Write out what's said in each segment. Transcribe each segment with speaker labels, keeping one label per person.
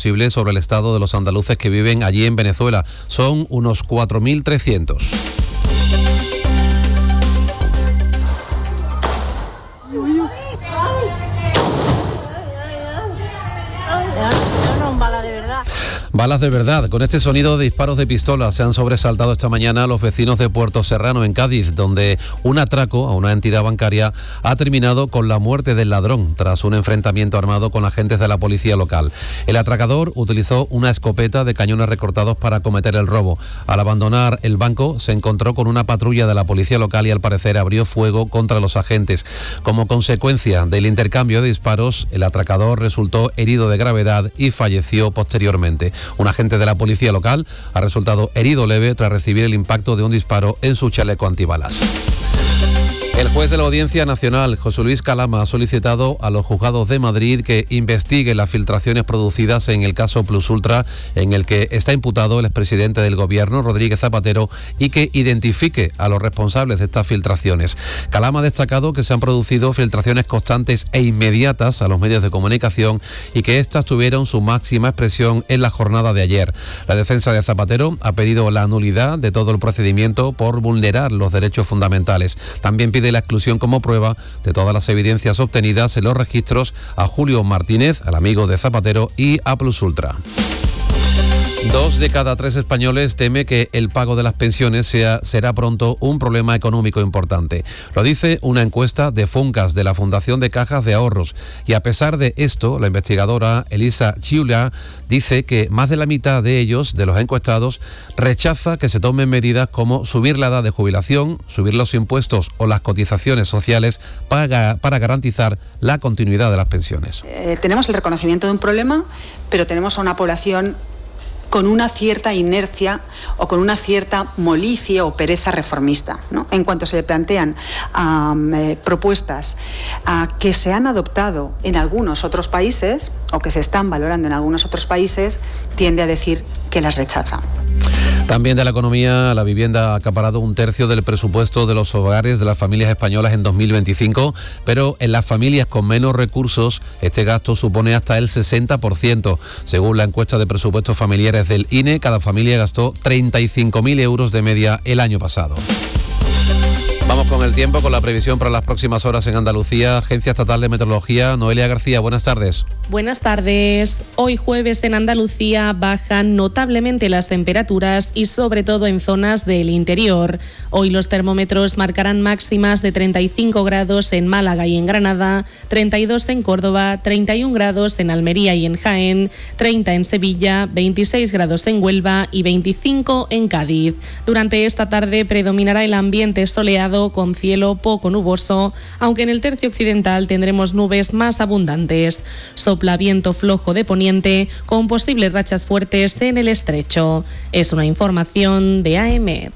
Speaker 1: posible sobre el estado de los andaluces que viven allí en Venezuela. Son unos 4.300. Balas de verdad. Con este sonido de disparos de pistola se han sobresaltado esta mañana los vecinos de Puerto Serrano, en Cádiz, donde un atraco a una entidad bancaria ha terminado con la muerte del ladrón tras un enfrentamiento armado con agentes de la policía local. El atracador utilizó una escopeta de cañones recortados para cometer el robo. Al abandonar el banco se encontró con una patrulla de la policía local y al parecer abrió fuego contra los agentes. Como consecuencia del intercambio de disparos, el atracador resultó herido de gravedad y falleció posteriormente. Un agente de la policía local ha resultado herido leve tras recibir el impacto de un disparo en su chaleco antibalas. El juez de la Audiencia Nacional, José Luis Calama, ha solicitado a los juzgados de Madrid que investiguen las filtraciones producidas en el caso Plus Ultra, en el que está imputado el expresidente del Gobierno, Rodríguez Zapatero, y que identifique a los responsables de estas filtraciones. Calama ha destacado que se han producido filtraciones constantes e inmediatas a los medios de comunicación y que éstas tuvieron su máxima expresión en la jornada de ayer. La defensa de Zapatero ha pedido la nulidad de todo el procedimiento por vulnerar los derechos fundamentales. También pide la exclusión como prueba de todas las evidencias obtenidas en los registros a Julio Martínez, al amigo de Zapatero, y a Plus Ultra. 2 de cada 3 españoles teme que el pago de las pensiones será pronto un problema económico importante. Lo dice una encuesta de Funcas, de la Fundación de Cajas de Ahorros. Y a pesar de esto, la investigadora Elisa Chiula dice que más de la mitad de ellos, de los encuestados, rechaza que se tomen medidas como subir la edad de jubilación, subir los impuestos o las cotizaciones sociales para garantizar la continuidad de las pensiones.
Speaker 2: Tenemos el reconocimiento de un problema, pero tenemos a una población con una cierta inercia o con una cierta molicie o pereza reformista, ¿no? En cuanto se le plantean propuestas que se han adoptado en algunos otros países o que se están valorando en algunos otros países, tiende a decir que las rechaza.
Speaker 1: También de la economía, la vivienda ha acaparado un tercio del presupuesto de los hogares de las familias españolas en 2025, pero en las familias con menos recursos este gasto supone hasta el 60%. Según la encuesta de presupuestos familiares del INE, cada familia gastó 35.000 euros de media el año pasado. Vamos con el tiempo, con la previsión para las próximas horas en Andalucía. Agencia Estatal de Meteorología, Noelia García, buenas tardes.
Speaker 3: Buenas tardes. Hoy jueves en Andalucía bajan notablemente las temperaturas y sobre todo en zonas del interior. Hoy los termómetros marcarán máximas de 35 grados en Málaga y en Granada, 32 en Córdoba, 31 grados en Almería y en Jaén, 30 en Sevilla, 26 grados en Huelva y 25 en Cádiz. Durante esta tarde predominará el ambiente soleado con cielo poco nuboso, aunque en el tercio occidental tendremos nubes más abundantes. Sopla viento flojo de poniente con posibles rachas fuertes en el estrecho. Es una información de AEMET.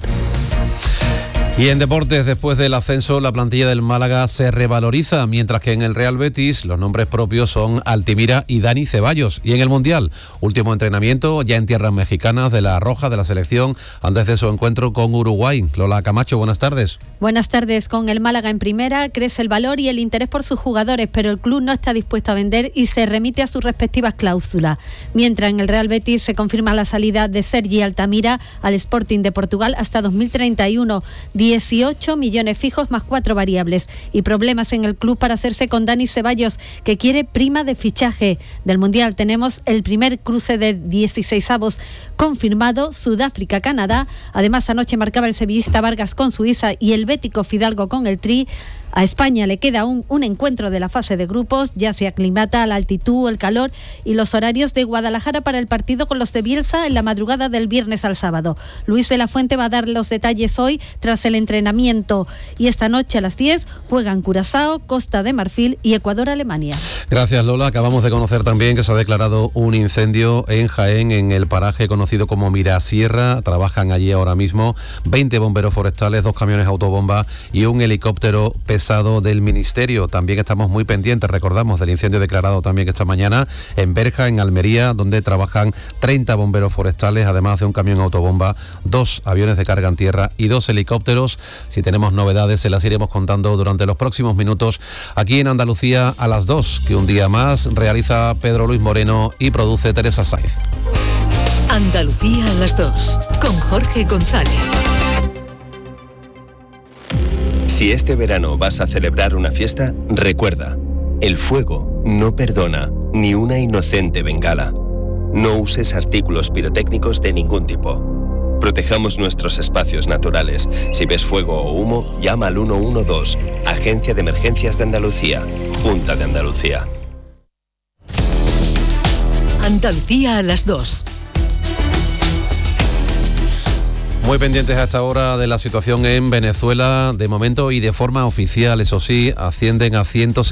Speaker 1: Y en deportes, después del ascenso, la plantilla del Málaga se revaloriza, mientras que en el Real Betis los nombres propios son Altimira y Dani Ceballos. Y en el Mundial, último entrenamiento ya en tierras mexicanas de la Roja de la selección antes de su encuentro con Uruguay. Lola Camacho, buenas tardes.
Speaker 4: Buenas tardes. Con el Málaga en primera, crece el valor y el interés por sus jugadores, pero el club no está dispuesto a vender y se remite a sus respectivas cláusulas. Mientras en el Real Betis se confirma la salida de Sergi Altamira al Sporting de Portugal hasta 2031. 18 millones fijos más 4 variables y problemas en el club para hacerse con Dani Ceballos, que quiere prima de fichaje. Del Mundial tenemos el primer cruce de 16avos confirmado, Sudáfrica-Canadá. Además, anoche marcaba el sevillista Vargas con Suiza y el bético Fidalgo con el Tri. A España le queda un encuentro de la fase de grupos, ya se aclimata a la altitud, el calor y los horarios de Guadalajara para el partido con los de Bielsa en la madrugada del viernes al sábado. Luis de la Fuente va a dar los detalles hoy tras el entrenamiento y esta noche a las 10 juegan Curazao, Costa de Marfil y Ecuador-Alemania.
Speaker 1: Gracias, Lola. Acabamos de conocer también que se ha declarado un incendio en Jaén, en el paraje conocido como Mirasierra. Trabajan allí ahora mismo 20 bomberos forestales, 2 camiones autobomba y un helicóptero pesquero cesado del ministerio. También estamos muy pendientes, recordamos, del incendio declarado también esta mañana en Berja, en Almería, donde trabajan 30 bomberos forestales, además de un camión autobomba, 2 aviones de carga en tierra y 2 helicópteros. Si tenemos novedades, se las iremos contando durante los próximos minutos aquí en Andalucía a las 2, que un día más realiza Pedro Luis Moreno y produce Teresa Saiz.
Speaker 5: Andalucía a las 2, con Jorge González.
Speaker 6: Si este verano vas a celebrar una fiesta, recuerda, el fuego no perdona ni una inocente bengala. No uses artículos pirotécnicos de ningún tipo. Protejamos nuestros espacios naturales. Si ves fuego o humo, llama al 112, Agencia de Emergencias de Andalucía, Junta de Andalucía.
Speaker 5: Andalucía a las 2.
Speaker 1: Muy pendientes a esta hora de la situación en Venezuela. De momento y de forma oficial, eso sí, ascienden a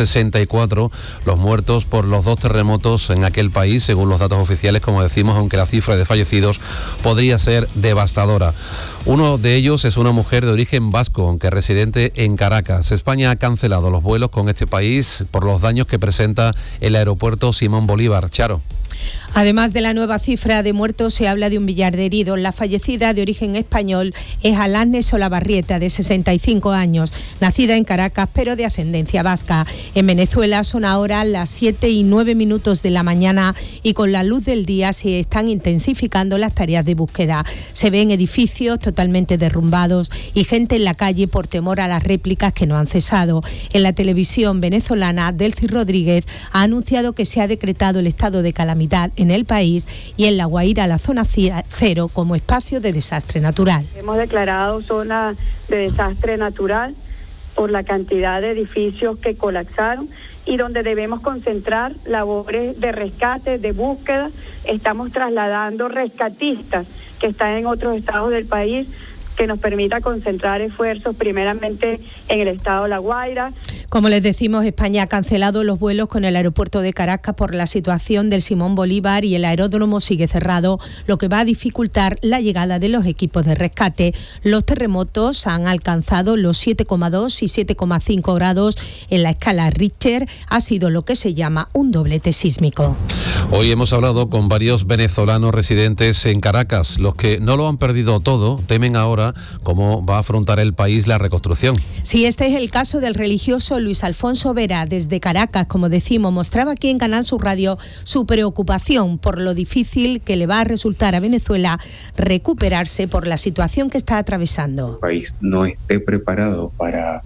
Speaker 1: 164 los muertos por los 2 terremotos en aquel país, según los datos oficiales, como decimos, aunque la cifra de fallecidos podría ser devastadora. Uno de ellos es una mujer de origen vasco, aunque residente en Caracas. España ha cancelado los vuelos con este país por los daños que presenta el aeropuerto Simón Bolívar. Charo.
Speaker 7: Además de la nueva cifra de muertos, se habla de un millar de heridos. La fallecida, de origen español, es Alanes Solabarrieta, de 65 años, nacida en Caracas, pero de ascendencia vasca. En Venezuela son ahora las 7:09 de la mañana y con la luz del día se están intensificando las tareas de búsqueda. Se ven edificios totalmente derrumbados y gente en la calle por temor a las réplicas que no han cesado. En la televisión venezolana, Delcy Rodríguez ha anunciado que se ha decretado el estado de calamidad en el país y en La Guaira la zona cero como espacio de desastre natural.
Speaker 8: Hemos declarado zona de desastre natural por la cantidad de edificios que colapsaron y donde debemos concentrar labores de rescate, de búsqueda. Estamos trasladando rescatistas que están en otros estados del país, que nos permita concentrar esfuerzos primeramente en el estado de La Guaira.
Speaker 7: Como les decimos, España ha cancelado los vuelos con el aeropuerto de Caracas por la situación del Simón Bolívar y el aeródromo sigue cerrado, lo que va a dificultar la llegada de los equipos de rescate. Los terremotos han alcanzado los 7,2 y 7,5 grados en la escala Richter. Ha sido lo que se llama un doblete sísmico.
Speaker 1: Hoy hemos hablado con varios venezolanos residentes en Caracas. Los que no lo han perdido todo temen ahora cómo va a afrontar el país la reconstrucción.
Speaker 7: Sí, este es el caso del religioso Luis Alfonso Vera. Desde Caracas, como decimos, mostraba aquí en Canal Sur Radio su preocupación por lo difícil que le va a resultar a Venezuela recuperarse por la situación que está atravesando.
Speaker 9: El país no esté preparado para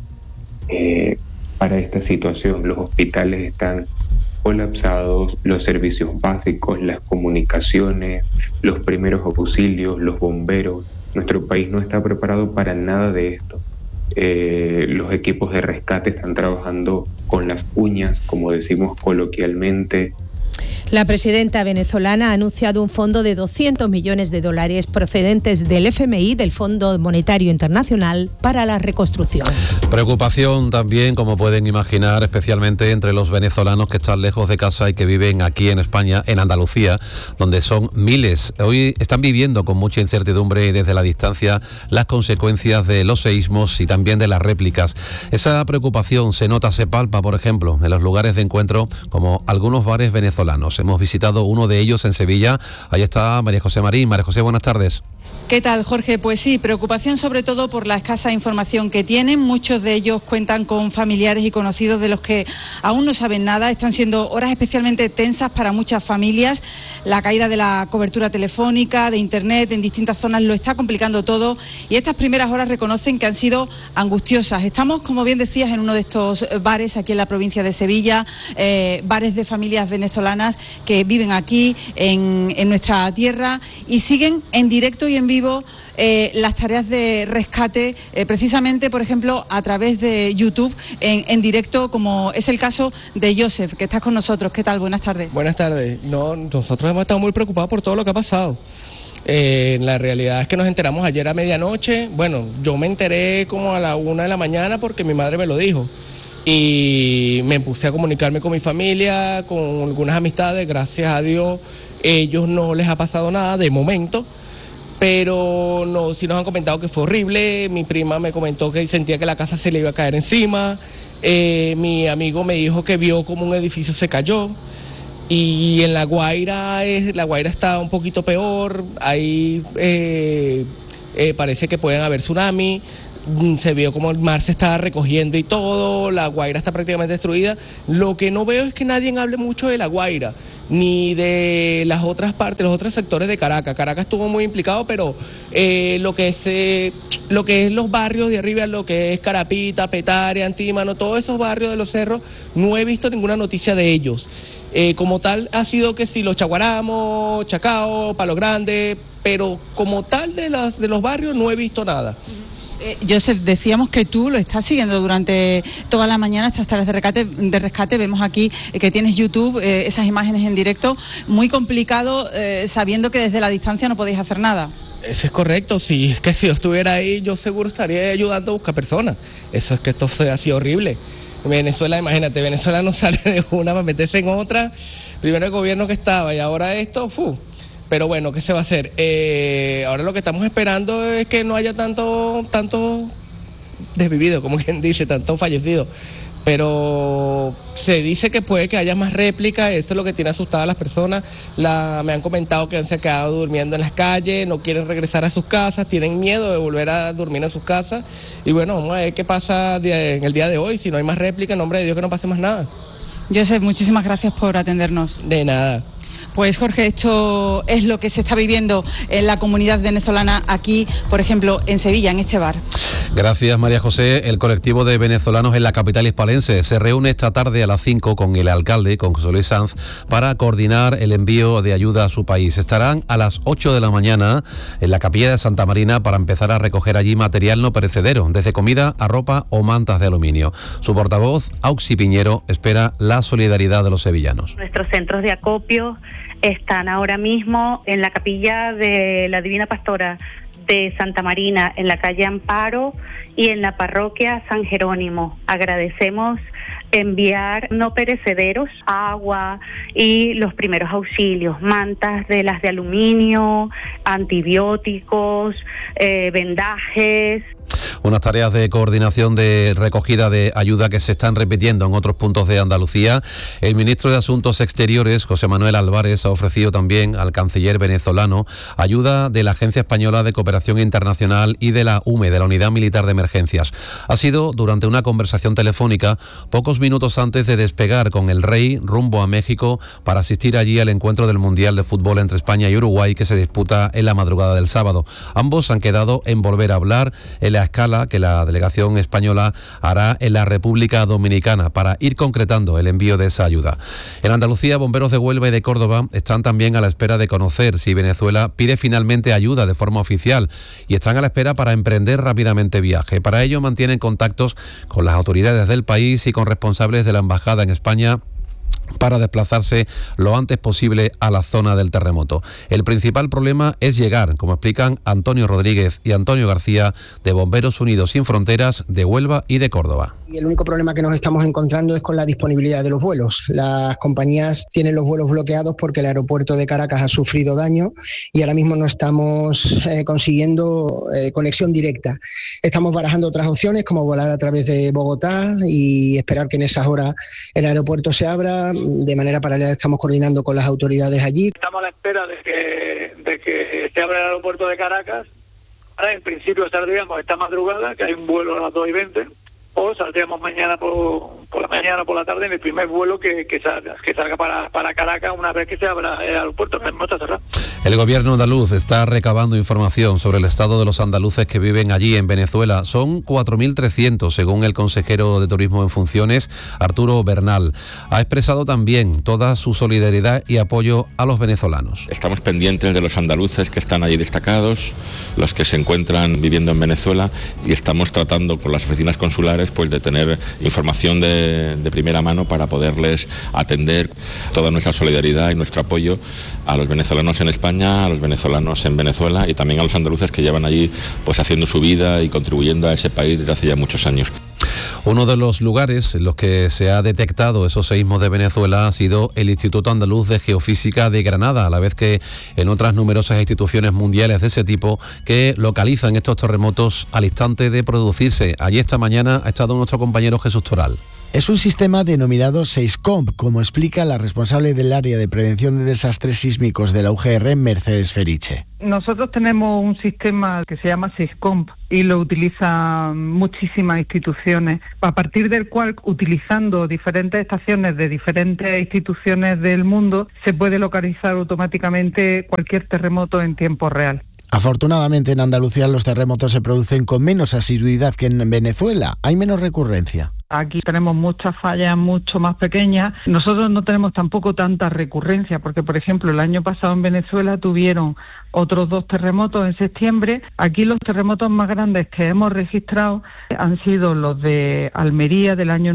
Speaker 9: esta situación. Los hospitales están colapsados, los servicios básicos, las comunicaciones, los primeros auxilios, los bomberos. Nuestro país no está preparado para nada de esto. Los equipos de rescate están trabajando con las uñas, como decimos coloquialmente.
Speaker 7: La presidenta venezolana ha anunciado un fondo de $200 millones procedentes del FMI, del Fondo Monetario Internacional, para la reconstrucción.
Speaker 1: Preocupación también, como pueden imaginar, especialmente entre los venezolanos que están lejos de casa y que viven aquí en España, en Andalucía, donde son miles. Hoy están viviendo con mucha incertidumbre y desde la distancia las consecuencias de los seísmos y también de las réplicas. Esa preocupación se nota, se palpa, por ejemplo, en los lugares de encuentro como algunos bares venezolanos. Hemos visitado uno de ellos en Sevilla. Ahí está María José Marín. María José, buenas tardes.
Speaker 10: ¿Qué tal, Jorge? Pues sí, preocupación sobre todo por la escasa información que tienen. Muchos de ellos cuentan con familiares y conocidos de los que aún no saben nada. Están siendo horas especialmente tensas para muchas familias. La caída de la cobertura telefónica, de internet en distintas zonas lo está complicando todo y estas primeras horas reconocen que han sido angustiosas. Estamos, como bien decías, en uno de estos bares aquí en la provincia de Sevilla, bares de familias venezolanas que viven aquí en nuestra tierra y siguen en directo y en vivo las tareas de rescate, precisamente, por ejemplo, a través de YouTube, en directo, como es el caso de Joseph, que estás con nosotros. ¿Qué tal? Buenas tardes.
Speaker 11: Buenas tardes. Nosotros hemos estado muy preocupados por todo lo que ha pasado. La realidad es que nos enteramos ayer a medianoche. Bueno, yo me enteré como a la 1 de la mañana porque mi madre me lo dijo. Y me puse a comunicarme con mi familia, con algunas amistades. Gracias a Dios, ellos no les ha pasado nada de momento. pero no, sí nos han comentado que fue horrible. Mi prima me comentó que sentía que la casa se le iba a caer encima. Mi amigo me dijo que vio como un edificio se cayó. Y en La Guaira está un poquito peor. Ahí parece que pueden haber tsunami. Se vio como el mar se estaba recogiendo y todo. La Guaira está prácticamente destruida. Lo que no veo es que nadie hable mucho de La Guaira, ni de las otras partes, los otros sectores de Caracas. Caracas estuvo muy implicado, pero lo que es los barrios de arriba, lo que es Carapita, Petare, Antímano, todos esos barrios de los cerros, no he visto ninguna noticia de ellos. Como tal ha sido que si los Chaguaramos, Chacao, Palo Grande, pero como tal de los barrios no he visto nada.
Speaker 10: Joseph, decíamos que tú lo estás siguiendo durante toda la mañana, estas tareas de rescate. Vemos aquí que tienes YouTube, esas imágenes en directo. Muy complicado, sabiendo que desde la distancia no podéis hacer nada.
Speaker 11: Eso es correcto, sí, es que si yo estuviera ahí, yo seguro estaría ayudando a buscar personas. Eso es que esto ha sido horrible. Venezuela, imagínate, Venezuela no sale de una para meterse en otra. Primero el gobierno que estaba y ahora esto, Pero bueno, ¿qué se va a hacer? Ahora lo que estamos esperando es que no haya tanto desvivido, como quien dice, tanto fallecido. Pero se dice que puede que haya más réplicas, eso es lo que tiene asustadas a las personas. Me han comentado que se han quedado durmiendo en las calles, no quieren regresar a sus casas, tienen miedo de volver a dormir en sus casas. Y bueno, vamos a ver qué pasa en el día de hoy. Si no hay más réplicas, en nombre de Dios, que no pase más nada.
Speaker 10: Joseph, muchísimas gracias por atendernos.
Speaker 11: De nada.
Speaker 10: Pues Jorge, esto es lo que se está viviendo en la comunidad venezolana aquí, por ejemplo, en Sevilla, en este bar.
Speaker 1: Gracias, María José. El colectivo de venezolanos en la capital hispalense se reúne esta tarde a las 5 con el alcalde, con José Luis Sanz, para coordinar el envío de ayuda a su país. Estarán a las 8 de la mañana en la capilla de Santa Marina para empezar a recoger allí material no perecedero, desde comida a ropa o mantas de aluminio. Su portavoz, Auxi Piñero, espera la solidaridad de los sevillanos.
Speaker 12: Nuestros centros de acopio están ahora mismo en la capilla de la Divina Pastora de Santa Marina, en la calle Amparo y en la parroquia San Jerónimo. Agradecemos enviar no perecederos, agua y los primeros auxilios, mantas de las de aluminio, antibióticos, vendajes.
Speaker 1: Unas tareas de coordinación de recogida de ayuda que se están repitiendo en otros puntos de Andalucía. El ministro de Asuntos Exteriores, José Manuel Álvarez, ha ofrecido también al canciller venezolano ayuda de la Agencia Española de Cooperación Internacional y de la UME, de la Unidad Militar de Emergencias. Ha sido durante una conversación telefónica pocos minutos antes de despegar con el rey rumbo a México para asistir allí al encuentro del Mundial de Fútbol entre España y Uruguay, que se disputa en la madrugada del sábado. Ambos han quedado en volver a hablar en la escala que la delegación española hará en la República Dominicana para ir concretando el envío de esa ayuda. En Andalucía, bomberos de Huelva y de Córdoba están también a la espera de conocer si Venezuela pide finalmente ayuda de forma oficial y están a la espera para emprender rápidamente viaje. Para ello mantienen contactos con las autoridades del país y con responsables de la embajada en España para desplazarse lo antes posible a la zona del terremoto. El principal problema es llegar, como explican Antonio Rodríguez y Antonio García, de Bomberos Unidos Sin Fronteras de Huelva y de Córdoba.
Speaker 13: Y el único problema que nos estamos encontrando es con la disponibilidad de los vuelos. Las compañías tienen los vuelos bloqueados porque el aeropuerto de Caracas ha sufrido daño y ahora mismo no estamos consiguiendo conexión directa. Estamos barajando otras opciones como volar a través de Bogotá y esperar que en esas horas el aeropuerto se abra. De manera paralela estamos coordinando con las autoridades allí.
Speaker 14: Estamos a la espera de que se abra el aeropuerto de Caracas. Ahora en principio saldríamos esta madrugada, que hay un vuelo a las 2:20, o saldríamos mañana por la mañana, por la tarde, en el primer vuelo que salga para Caracas una vez que se abra el aeropuerto. No está cerrado.
Speaker 1: El gobierno andaluz está recabando información sobre el estado de los andaluces que viven allí en Venezuela. Son 4.300, según el consejero de Turismo en funciones, Arturo Bernal. Ha expresado también toda su solidaridad y apoyo a los venezolanos.
Speaker 15: Estamos pendientes de los andaluces que están allí destacados, los que se encuentran viviendo en Venezuela, y estamos tratando con las oficinas consulares pues de tener información de primera mano para poderles atender. Toda nuestra solidaridad y nuestro apoyo a los venezolanos en España, a los venezolanos en Venezuela y también a los andaluces que llevan allí pues haciendo su vida y contribuyendo a ese país desde hace ya muchos años.
Speaker 1: Uno de los lugares en los que se ha detectado esos seísmos de Venezuela ha sido el Instituto Andaluz de Geofísica de Granada, a la vez que en otras numerosas instituciones mundiales de ese tipo que localizan estos terremotos al instante de producirse. Allí esta mañana ha estado nuestro compañero Jesús Toral.
Speaker 16: Es un sistema denominado SEISCOMP, como explica la responsable del área de prevención de desastres sísmicos de la UGR, Mercedes Feriche.
Speaker 17: Nosotros tenemos un sistema que se llama SEISCOMP y lo utilizan muchísimas instituciones, a partir del cual, utilizando diferentes estaciones de diferentes instituciones del mundo, se puede localizar automáticamente cualquier terremoto en tiempo real.
Speaker 16: Afortunadamente en Andalucía los terremotos se producen con menos asiduidad que en Venezuela, hay menos recurrencia.
Speaker 17: Aquí tenemos muchas fallas mucho más pequeñas. Nosotros no tenemos tampoco tanta recurrencia, porque por ejemplo el año pasado en Venezuela tuvieron otros 2 terremotos en septiembre. Aquí los terremotos más grandes que hemos registrado han sido los de Almería del año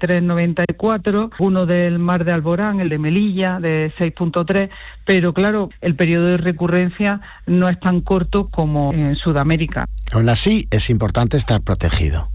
Speaker 17: 93-94, uno del Mar de Alborán, el de Melilla de 6.3, pero claro, el periodo de recurrencia no es tan corto como en Sudamérica.
Speaker 16: Aún así, es importante estar protegido.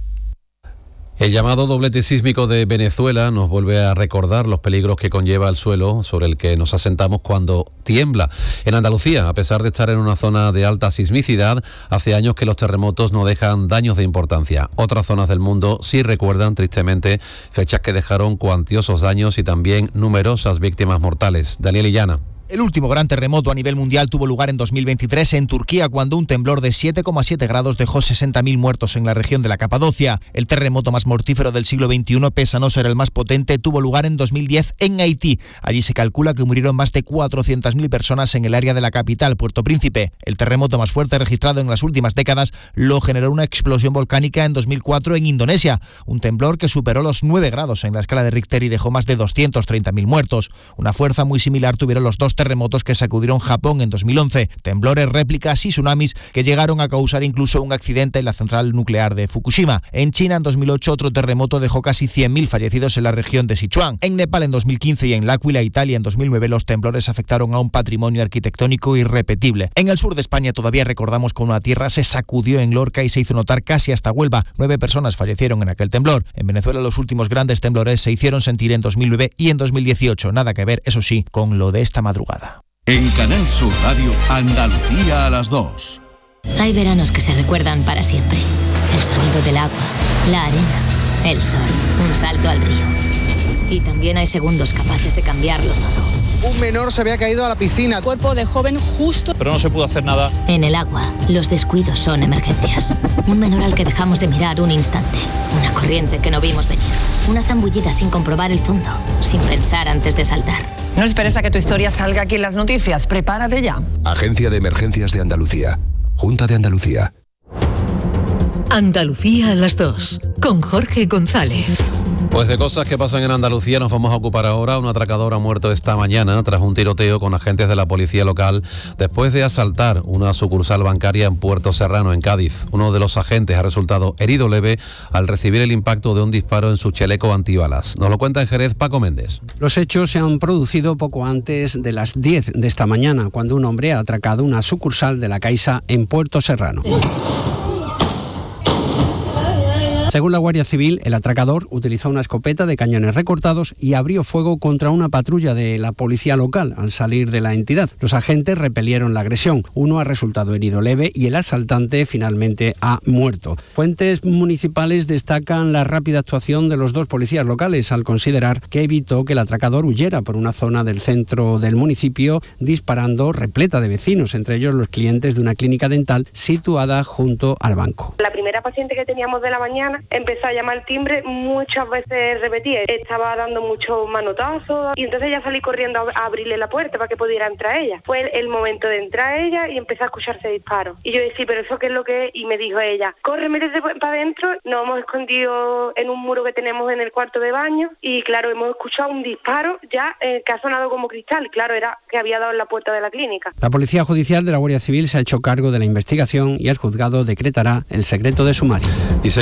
Speaker 1: El llamado doblete sísmico de Venezuela nos vuelve a recordar los peligros que conlleva el suelo sobre el que nos asentamos cuando tiembla. En Andalucía, a pesar de estar en una zona de alta sismicidad, hace años que los terremotos no dejan daños de importancia. Otras zonas del mundo sí recuerdan tristemente fechas que dejaron cuantiosos daños y también numerosas víctimas mortales. Daniel Illana.
Speaker 18: El último gran terremoto a nivel mundial tuvo lugar en 2023 en Turquía, cuando un temblor de 7,7 grados dejó 60.000 muertos en la región de la Capadocia. El terremoto más mortífero del siglo XXI, pese a no ser el más potente, tuvo lugar en 2010 en Haití. Allí se calcula que murieron más de 400.000 personas en el área de la capital, Puerto Príncipe. El terremoto más fuerte registrado en las últimas décadas lo generó una explosión volcánica en 2004 en Indonesia, un temblor que superó los 9 grados en la escala de Richter y dejó más de 230.000 muertos. Una fuerza muy similar tuvieron los 2 terremotos que sacudieron Japón en 2011, temblores, réplicas y tsunamis que llegaron a causar incluso un accidente en la central nuclear de Fukushima. En China, en 2008, otro terremoto dejó casi 100.000 fallecidos en la región de Sichuan. En Nepal, en 2015, y en L'Aquila, Italia, en 2009, los temblores afectaron a un patrimonio arquitectónico irrepetible. En el sur de España todavía recordamos cómo una tierra se sacudió en Lorca y se hizo notar casi hasta Huelva. 9 personas fallecieron en aquel temblor. En Venezuela, los últimos grandes temblores se hicieron sentir en 2009 y en 2018. Nada que ver, eso sí, con lo de esta madrugada.
Speaker 19: En Canal Sur Radio, Andalucía a las 2.
Speaker 20: Hay veranos que se recuerdan para siempre. El sonido del agua, la arena, el sol, un salto al río. Y también hay segundos capaces de cambiarlo todo.
Speaker 21: Un menor se había caído a la piscina.
Speaker 22: Cuerpo de joven justo.
Speaker 23: Pero no se pudo hacer nada.
Speaker 20: En el agua, los descuidos son emergencias. Un menor al que dejamos de mirar un instante. Una corriente que no vimos venir. Una zambullida sin comprobar el fondo. Sin pensar antes de saltar.
Speaker 22: No esperes a que tu historia salga aquí en las noticias. Prepárate ya.
Speaker 19: Agencia de Emergencias de Andalucía. Junta de Andalucía.
Speaker 5: Andalucía a las 2. Con Jorge González.
Speaker 1: Pues de cosas que pasan en Andalucía nos vamos a ocupar ahora. Un atracador ha muerto esta mañana tras un tiroteo con agentes de la policía local después de asaltar una sucursal bancaria en Puerto Serrano, en Cádiz. Uno de los agentes ha resultado herido leve al recibir el impacto de un disparo en su chaleco antibalas. Nos lo cuenta en Jerez Paco Méndez.
Speaker 24: Los hechos se han producido poco antes de las 10 de esta mañana, cuando un hombre ha atracado una sucursal de la Caixa en Puerto Serrano. Según la Guardia Civil, el atracador utilizó una escopeta de cañones recortados y abrió fuego contra una patrulla de la policía local al salir de la entidad. Los agentes repelieron la agresión. Uno ha resultado herido leve y el asaltante finalmente ha muerto. Fuentes municipales destacan la rápida actuación de los 2 policías locales al considerar que evitó que el atracador huyera por una zona del centro del municipio, disparando repleta de vecinos, entre ellos los clientes de una clínica dental situada junto al banco.
Speaker 25: La primera paciente que teníamos de la mañana empezó a llamar al timbre, muchas veces repetía, estaba dando muchos manotazos y entonces ya salí corriendo a abrirle la puerta para que pudiera entrar ella. Fue el momento de entrar ella y empezó a escucharse disparos. Y yo decía, ¿pero eso qué es lo que es? Y me dijo ella, corre, métete para adentro. Nos hemos escondido en un muro que tenemos en el cuarto de baño y claro, hemos escuchado un disparo ya que ha sonado como cristal. Claro, era que había dado en la puerta de la clínica.
Speaker 24: La Policía Judicial de la Guardia Civil se ha hecho cargo de la investigación y el juzgado decretará el secreto de sumario.
Speaker 1: Y seguimos en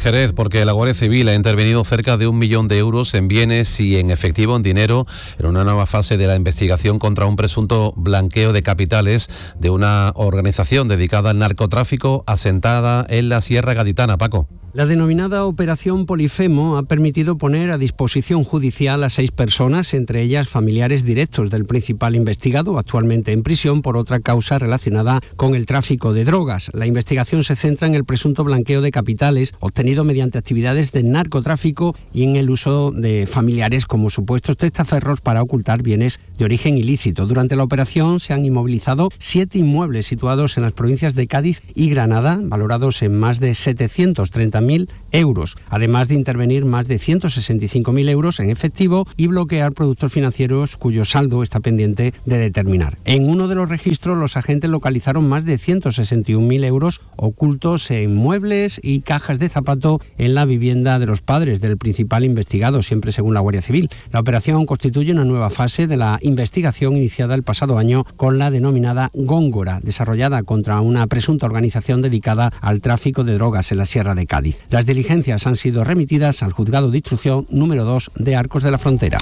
Speaker 1: Jerez, porque la Guardia Civil ha intervenido cerca de 1 millón de euros en bienes y en efectivo, en dinero, en una nueva fase de la investigación contra un presunto blanqueo de capitales de una organización dedicada al narcotráfico asentada en la Sierra Gaditana. Paco.
Speaker 24: La denominada Operación Polifemo ha permitido poner a disposición judicial a 6 personas, entre ellas familiares directos del principal investigado, actualmente en prisión por otra causa relacionada con el tráfico de drogas. La investigación se centra en el presunto blanqueo de capitales obtenido mediante actividades de narcotráfico y en el uso de familiares como supuestos testaferros para ocultar bienes de origen ilícito. Durante la operación se han inmovilizado 7 inmuebles situados en las provincias de Cádiz y Granada, valorados en más de 730.000 euros, además de intervenir más de 165.000 euros en efectivo y bloquear productos financieros cuyo saldo está pendiente de determinar. En uno de los registros, los agentes localizaron más de 161.000 euros ocultos en muebles y cajas de zapato en la vivienda de los padres del principal investigado, siempre según la Guardia Civil. La operación constituye una nueva fase de la investigación iniciada el pasado año con la denominada Góngora, desarrollada contra una presunta organización dedicada al tráfico de drogas en la Sierra de Cádiz. Las diligencias han sido remitidas al Juzgado de Instrucción número 2 de Arcos de la Frontera.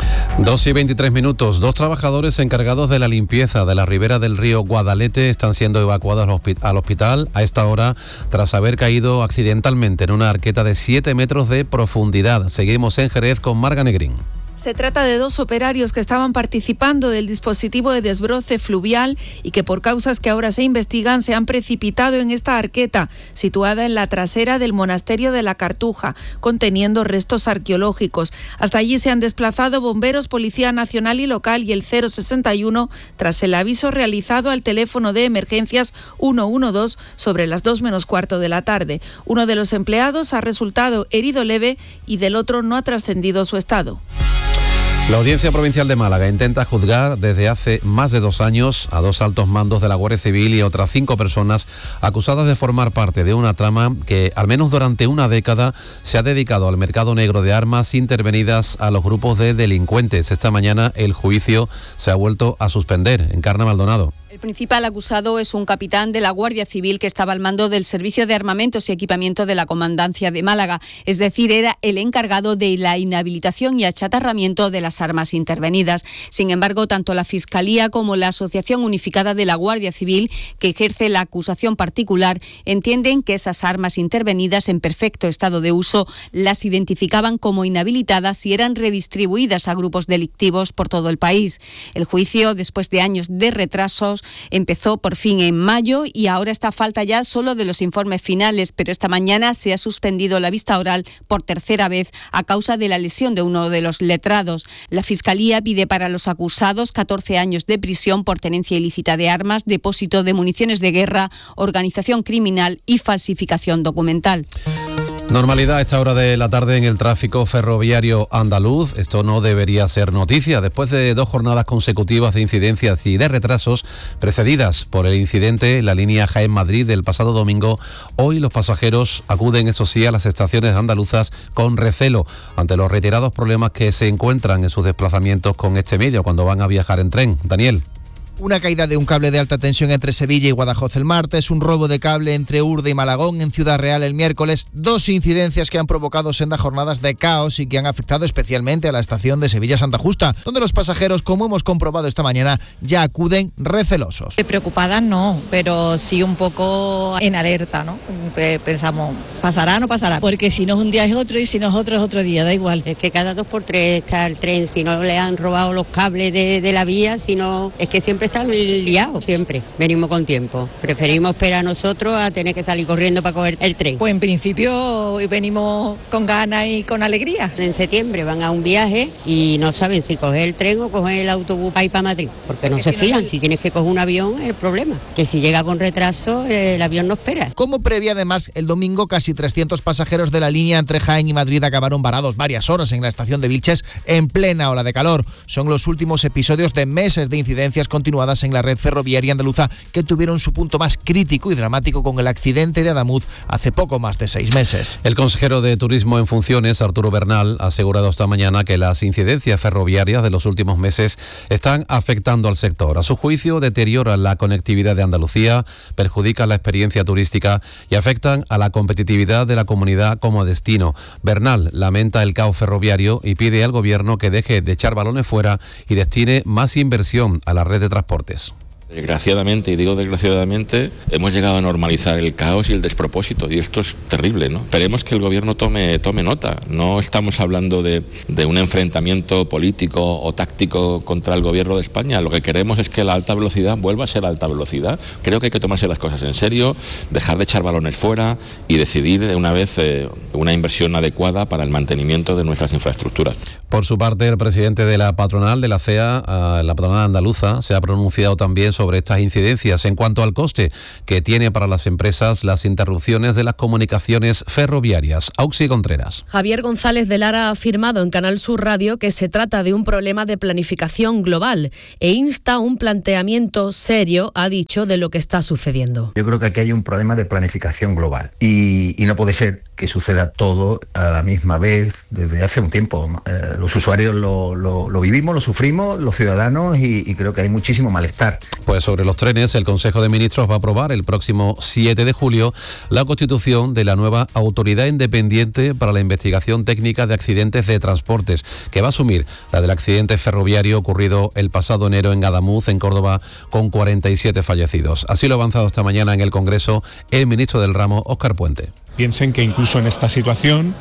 Speaker 1: 2:23. 2 trabajadores encargados de la limpieza de la ribera del río Guadalete están siendo evacuados al hospital a esta hora tras haber caído accidentalmente en una arqueta de 7 metros de profundidad. Seguimos en Jerez con Marga Negrín.
Speaker 2: Se trata de 2 operarios que estaban participando del dispositivo de desbroce fluvial y que por causas que ahora se investigan se han precipitado en esta arqueta, situada en la trasera del monasterio de la Cartuja, conteniendo restos arqueológicos. Hasta allí se han desplazado bomberos, Policía Nacional y Local y el 061 tras el aviso realizado al teléfono de emergencias 112 sobre las 2 menos cuarto de la tarde. Uno de los empleados ha resultado herido leve y del otro no ha trascendido su estado.
Speaker 1: La Audiencia Provincial de Málaga intenta juzgar desde hace más de 2 años a 2 altos mandos de la Guardia Civil y otras 5 personas acusadas de formar parte de una trama que, al menos durante una década, se ha dedicado al mercado negro de armas intervenidas a los grupos de delincuentes. Esta mañana el juicio se ha vuelto a suspender. Encarna Maldonado.
Speaker 3: El principal acusado es un capitán de la Guardia Civil que estaba al mando del Servicio de Armamentos y Equipamiento de la Comandancia de Málaga, es decir, era el encargado de la inhabilitación y achatarramiento de las armas intervenidas. Sin embargo, tanto la Fiscalía como la Asociación Unificada de la Guardia Civil, que ejerce la acusación particular, entienden que esas armas intervenidas en perfecto estado de uso las identificaban como inhabilitadas y eran redistribuidas a grupos delictivos por todo el país. El juicio, después de años de retrasos, empezó por fin en mayo y ahora está a falta ya solo de los informes finales, pero esta mañana se ha suspendido la vista oral por tercera vez a causa de la lesión de uno de los letrados. La Fiscalía pide para los acusados 14 años de prisión por tenencia ilícita de armas, depósito de municiones de guerra, organización criminal y falsificación documental.
Speaker 1: Normalidad a esta hora de la tarde en el tráfico ferroviario andaluz. Esto no debería ser noticia. Después de 2 jornadas consecutivas de incidencias y de retrasos precedidas por el incidente en la línea Jaén-Madrid del pasado domingo, hoy los pasajeros acuden, eso sí, a las estaciones andaluzas con recelo ante los reiterados problemas que se encuentran en sus desplazamientos con este medio cuando van a viajar en tren. Daniel.
Speaker 18: Una caída de un cable de alta tensión entre Sevilla y Guadajoz el martes, un robo de cable entre Urde y Malagón en Ciudad Real el miércoles, 2 incidencias que han provocado sendas jornadas de caos y que han afectado especialmente a la estación de Sevilla-Santa Justa, donde los pasajeros, como hemos comprobado esta mañana, ya acuden recelosos.
Speaker 4: Preocupadas no, pero sí un poco en alerta, ¿no? Pensamos, ¿pasará o no pasará? Porque si no es un día es otro y si no es otro día, da igual.
Speaker 6: Es que cada 2 por 3 está el tren, si no le han robado los cables de la vía, si no, es que siempre está liado, siempre. Venimos con tiempo. Preferimos esperar nosotros a tener que salir corriendo para coger el tren.
Speaker 4: Pues en principio venimos con ganas y con alegría.
Speaker 6: En septiembre van a un viaje y no saben si coger el tren o coger el autobús para ir para Madrid, porque no se fían. Si tienes que coger un avión es el problema, que si llega con retraso el avión no espera.
Speaker 18: Como previa, además, el domingo casi 300 pasajeros de la línea entre Jaén y Madrid acabaron varados varias horas en la estación de Vilches en plena ola de calor. Son los últimos episodios de meses de incidencias continuadas en la red ferroviaria andaluza que tuvieron su punto más crítico y dramático con el accidente de Adamuz hace poco más de 6 meses.
Speaker 1: El consejero de Turismo en funciones, Arturo Bernal, ha asegurado esta mañana que las incidencias ferroviarias de los últimos meses están afectando al sector. A su juicio, deterioran la conectividad de Andalucía, perjudican la experiencia turística y afectan a la competitividad exclusividad de la comunidad como destino. Bernal lamenta el caos ferroviario y pide al Gobierno que deje de echar balones fuera y destine más inversión a la red de transportes.
Speaker 15: Desgraciadamente, y digo desgraciadamente, hemos llegado a normalizar el caos y el despropósito, y esto es terrible, ¿no? Esperemos que el Gobierno tome nota. No estamos hablando de un enfrentamiento político o táctico contra el Gobierno de España. Lo que queremos es que la alta velocidad vuelva a ser alta velocidad. Creo que hay que tomarse las cosas en serio, dejar de echar balones fuera y decidir de una vez una inversión adecuada para el mantenimiento de nuestras infraestructuras.
Speaker 1: Por su parte, el presidente de la patronal de la CEA, la patronal andaluza, se ha pronunciado también sobre estas incidencias en cuanto al coste que tiene para las empresas las interrupciones de las comunicaciones ferroviarias. Auxi Contreras.
Speaker 7: Javier González de Lara ha afirmado en Canal Sur Radio que se trata de un problema de planificación global e insta un planteamiento serio, ha dicho, de lo que está sucediendo.
Speaker 8: Yo creo que aquí hay un problema de planificación global y no puede ser que suceda todo a la misma vez desde hace un tiempo. Los usuarios lo vivimos, lo sufrimos, los ciudadanos, y creo que hay muchísimo malestar.
Speaker 1: Pues sobre los trenes, el Consejo de Ministros va a aprobar el próximo 7 de julio la constitución de la nueva Autoridad Independiente para la Investigación Técnica de Accidentes de Transportes, que va a asumir la del accidente ferroviario ocurrido el pasado enero en Adamuz, en Córdoba, con 47 fallecidos. Así lo ha avanzado esta mañana en el Congreso el ministro del ramo, Óscar Puente.
Speaker 9: Piensen que incluso en esta situación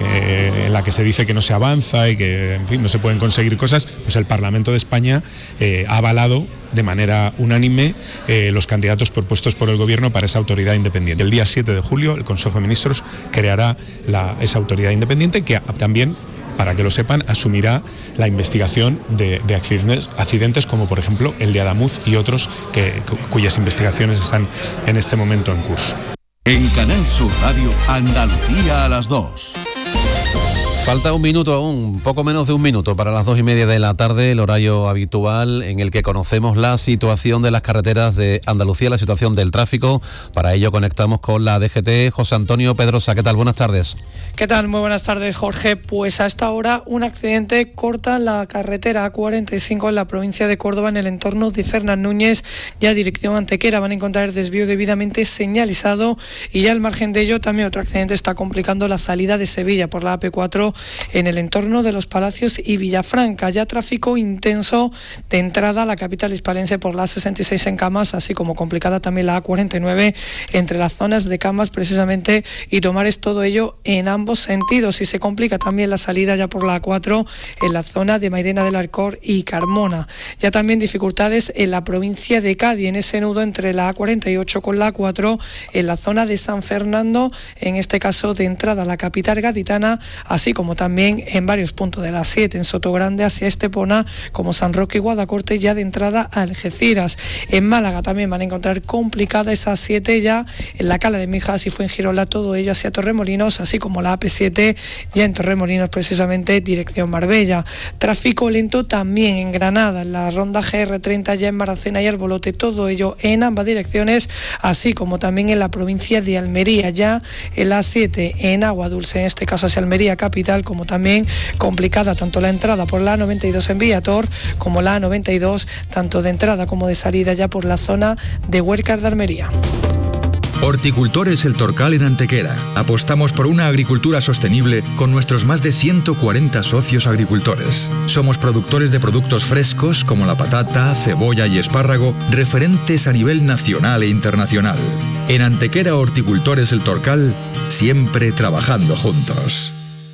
Speaker 9: en la que se dice que no se avanza y que, en fin, no se pueden conseguir cosas, pues el Parlamento de España ha avalado de manera unánime los candidatos propuestos por el Gobierno para esa autoridad independiente. El día 7 de julio el Consejo de Ministros creará esa autoridad independiente que también, para que lo sepan, asumirá la investigación de accidentes como por ejemplo el de Adamuz y otros cuyas investigaciones están en este momento en curso.
Speaker 19: En Canal Sur Radio, Andalucía a las 2.
Speaker 1: Falta un minuto aún, poco menos de un minuto para las 2:30 de la tarde, el horario habitual en el que conocemos la situación de las carreteras de Andalucía, la situación del tráfico. Para ello conectamos con la DGT. José Antonio Pedrosa, ¿qué tal? Buenas tardes.
Speaker 11: ¿Qué tal? Muy buenas tardes, Jorge. Pues a esta hora un accidente corta la carretera A45 en la provincia de Córdoba, en el entorno de Fernán Núñez, ya dirección Antequera. Van a encontrar el desvío debidamente señalizado y ya al margen de ello también otro accidente está complicando la salida de Sevilla por la AP4 en el entorno de Los Palacios y Villafranca. Ya tráfico intenso de entrada a la capital hispalense por la A66 en Camas, así como complicada también la A49 entre las zonas de Camas precisamente y Tomares, todo ello en ambos sentidos, y se complica también la salida ya por la A4 en la zona de Mairena del Arcor y Carmona. Ya también dificultades en la provincia de Cádiz, en ese nudo entre la A48 con la A4 en la zona de San Fernando, en este caso de entrada a la capital gaditana, así como también en varios puntos de la A7 en Sotogrande hacia Estepona, como San Roque y Guadacorte, ya de entrada a Algeciras. En Málaga también van a encontrar complicada esa A7 ya en la Cala de Mijas y Fuengirola, todo ello hacia Torremolinos, así como la AP7 ya en Torremolinos precisamente dirección Marbella. Tráfico lento también en Granada, en la ronda GR30 ya en Maracena y Arbolote, todo ello en ambas direcciones, así como también en la provincia de Almería, ya en la A7 en Agua Dulce, en este caso hacia Almería capital, como también complicada tanto la entrada por la A92 en Villator como la A92 tanto de entrada como de salida ya por la zona de Huércar de Almería.
Speaker 23: Horticultores El Torcal en Antequera. Apostamos por una agricultura sostenible con nuestros más de 140 socios agricultores. Somos productores de productos frescos como la patata, cebolla y espárrago, referentes a nivel nacional e internacional. En Antequera Horticultores El Torcal, siempre trabajando juntos.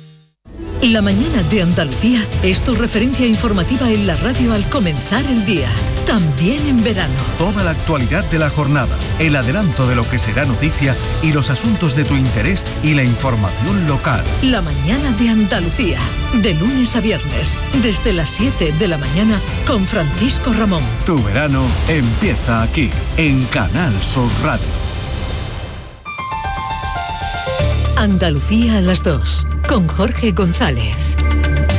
Speaker 5: La mañana de Andalucía es tu referencia informativa en la radio al comenzar el día, también en verano.
Speaker 19: Toda la actualidad de la jornada, el adelanto de lo que será noticia y los asuntos de tu interés y la información local.
Speaker 5: La mañana de Andalucía, de lunes a viernes, desde las 7 de la mañana con Francisco Ramón.
Speaker 19: Tu verano empieza aquí, en Canal Sur Radio.
Speaker 5: Andalucía a las 2, con Jorge González.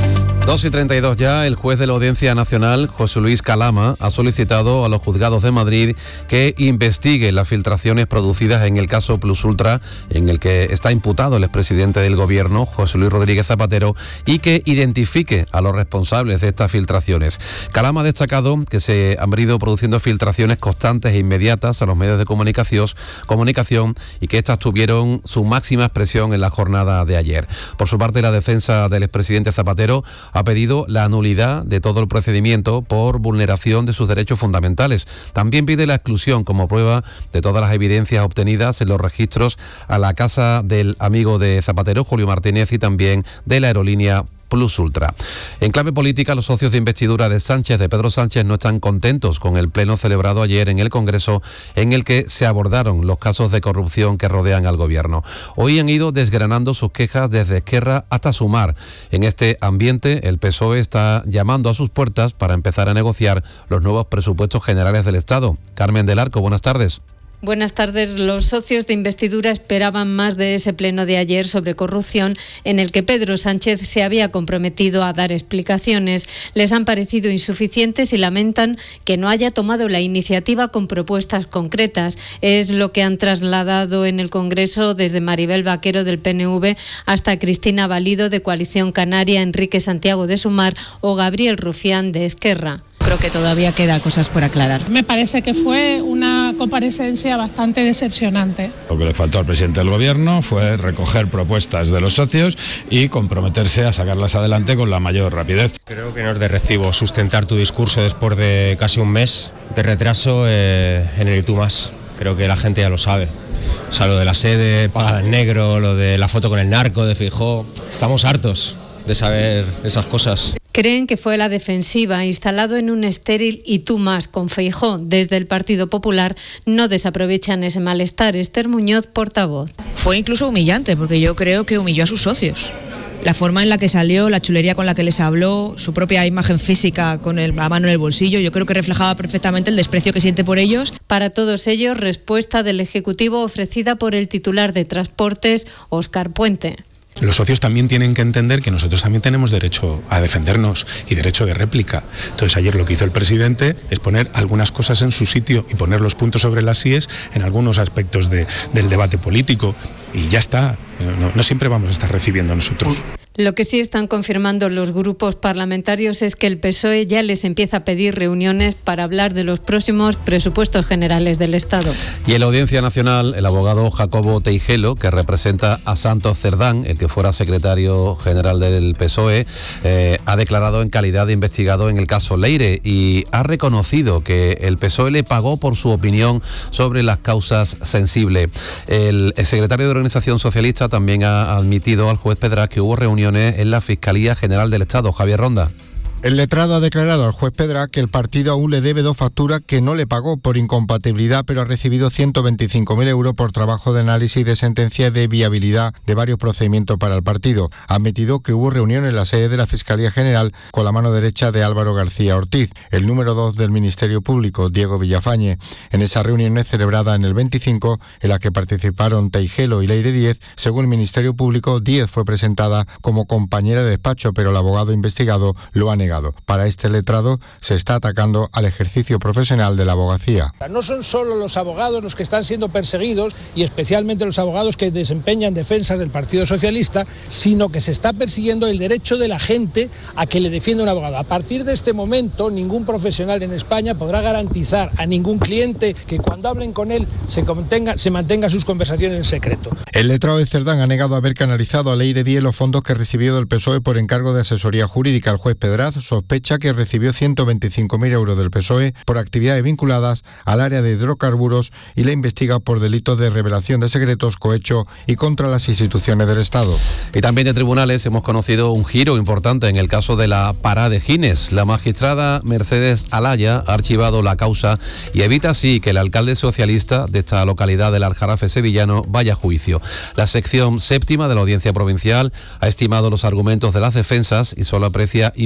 Speaker 1: 2:32 ya, el juez de la Audiencia Nacional, José Luis Calama, ha solicitado a los juzgados de Madrid que investigue las filtraciones producidas en el caso Plus Ultra, en el que está imputado el expresidente del Gobierno, José Luis Rodríguez Zapatero, y que identifique a los responsables de estas filtraciones. Calama ha destacado que se han venido produciendo filtraciones constantes e inmediatas a los medios de comunicación y que estas tuvieron su máxima expresión en la jornada de ayer. Por su parte, la defensa del expresidente Zapatero ha pedido la nulidad de todo el procedimiento por vulneración de sus derechos fundamentales. También pide la exclusión como prueba de todas las evidencias obtenidas en los registros a la casa del amigo de Zapatero, Julio Martínez, y también de la aerolínea Plus Ultra. En clave política, los socios de investidura de Pedro Sánchez, no están contentos con el pleno celebrado ayer en el Congreso, en el que se abordaron los casos de corrupción que rodean al Gobierno. Hoy han ido desgranando sus quejas desde Esquerra hasta Sumar. En este ambiente, el PSOE está llamando a sus puertas para empezar a negociar los nuevos presupuestos generales del Estado. Carmen del Arco, buenas tardes.
Speaker 10: Buenas tardes. Los socios de investidura esperaban más de ese pleno de ayer sobre corrupción, en el que Pedro Sánchez se había comprometido a dar explicaciones. Les han parecido insuficientes y lamentan que no haya tomado la iniciativa con propuestas concretas. Es lo que han trasladado en el Congreso desde Maribel Vaquero del PNV hasta Cristina Valido de Coalición Canaria, Enrique Santiago de Sumar o Gabriel Rufián de Esquerra.
Speaker 12: Creo que todavía queda cosas por aclarar.
Speaker 13: Me parece que fue una comparecencia bastante decepcionante.
Speaker 14: Lo que le faltó al presidente del Gobierno fue recoger propuestas de los socios y comprometerse a sacarlas adelante con la mayor rapidez.
Speaker 17: Creo que no es de recibo sustentar tu discurso después de casi un mes de retraso en el Y Tú Más. Creo que la gente ya lo sabe. O sea, lo de la sede pagada en negro, lo de la foto con el narco de Feijóo. Estamos hartos de saber esas cosas.
Speaker 10: Creen que fue la defensiva, instalado en un estéril Y Tú Más con Feijóo. Desde el Partido Popular no desaprovechan ese malestar. Esther Muñoz, portavoz.
Speaker 12: Fue incluso humillante, porque yo creo que humilló a sus socios. La forma en la que salió, la chulería con la que les habló, su propia imagen física con la mano en el bolsillo, yo creo que reflejaba perfectamente el desprecio que siente por ellos.
Speaker 10: Para todos ellos, respuesta del Ejecutivo ofrecida por el titular de Transportes, Óscar Puente.
Speaker 9: Los socios también tienen que entender que nosotros también tenemos derecho a defendernos y derecho de réplica. Entonces ayer lo que hizo el presidente es poner algunas cosas en su sitio y poner los puntos sobre las íes en algunos aspectos del debate político. Y ya está, no siempre vamos a estar recibiendo nosotros.
Speaker 10: Lo que sí están confirmando los grupos parlamentarios es que el PSOE ya les empieza a pedir reuniones para hablar de los próximos presupuestos generales del Estado.
Speaker 1: Y en la Audiencia Nacional, el abogado Jacobo Teijelo, que representa a Santos Cerdán, el que fuera secretario general del PSOE, ha declarado en calidad de investigado en el caso Leire y ha reconocido que el PSOE le pagó por su opinión sobre las causas sensibles. El secretario de Organización Socialista también ha admitido al juez Pedraz que hubo reuniones en la Fiscalía General del Estado. Javier Ronda.
Speaker 26: El letrado ha declarado al juez Pedraz que el partido aún le debe 2 facturas que no le pagó por incompatibilidad, pero ha recibido 125.000 euros por trabajo de análisis de sentencia de viabilidad de varios procedimientos para el partido. Ha admitido que hubo reunión en la sede de la Fiscalía General con la mano derecha de Álvaro García Ortiz, el número 2 del Ministerio Público, Diego Villafañe. En esa reunión celebrada en el 25, en la que participaron Teijelo y Leire Díez, según el Ministerio Público, Díez fue presentada como compañera de despacho, pero el abogado investigado lo ha negado. Para este letrado se está atacando al ejercicio profesional de la abogacía.
Speaker 27: No son solo los abogados los que están siendo perseguidos y especialmente los abogados que desempeñan defensas del Partido Socialista, sino que se está persiguiendo el derecho de la gente a que le defienda un abogado. A partir de este momento, ningún profesional en España podrá garantizar a ningún cliente que cuando hablen con él se mantenga sus conversaciones en secreto.
Speaker 26: El letrado de Cerdán ha negado haber canalizado a Leire Díez los fondos que recibió del PSOE por encargo de asesoría jurídica. El juez Pedraz sospecha que recibió 125.000 euros del PSOE por actividades vinculadas al área de hidrocarburos y le investiga por delitos de revelación de secretos, cohecho y contra las instituciones del Estado.
Speaker 1: Y también de tribunales hemos conocido un giro importante en el caso de la Pará de Gines. La magistrada Mercedes Alaya ha archivado la causa y evita así que el alcalde socialista de esta localidad del Aljarafe sevillano vaya a juicio. La sección séptima de la Audiencia Provincial ha estimado los argumentos de las defensas y solo aprecia infracciones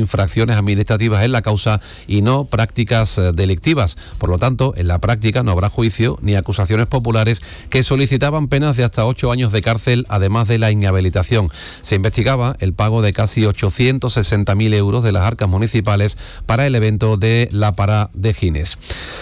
Speaker 1: cuestiones administrativas en la causa y no prácticas delictivas. Por lo tanto, en la práctica no habrá juicio ni acusaciones populares que solicitaban penas de hasta 8 años de cárcel, además de la inhabilitación. Se investigaba el pago de casi 860.000 euros de las arcas municipales para el evento de la Pará de Gines.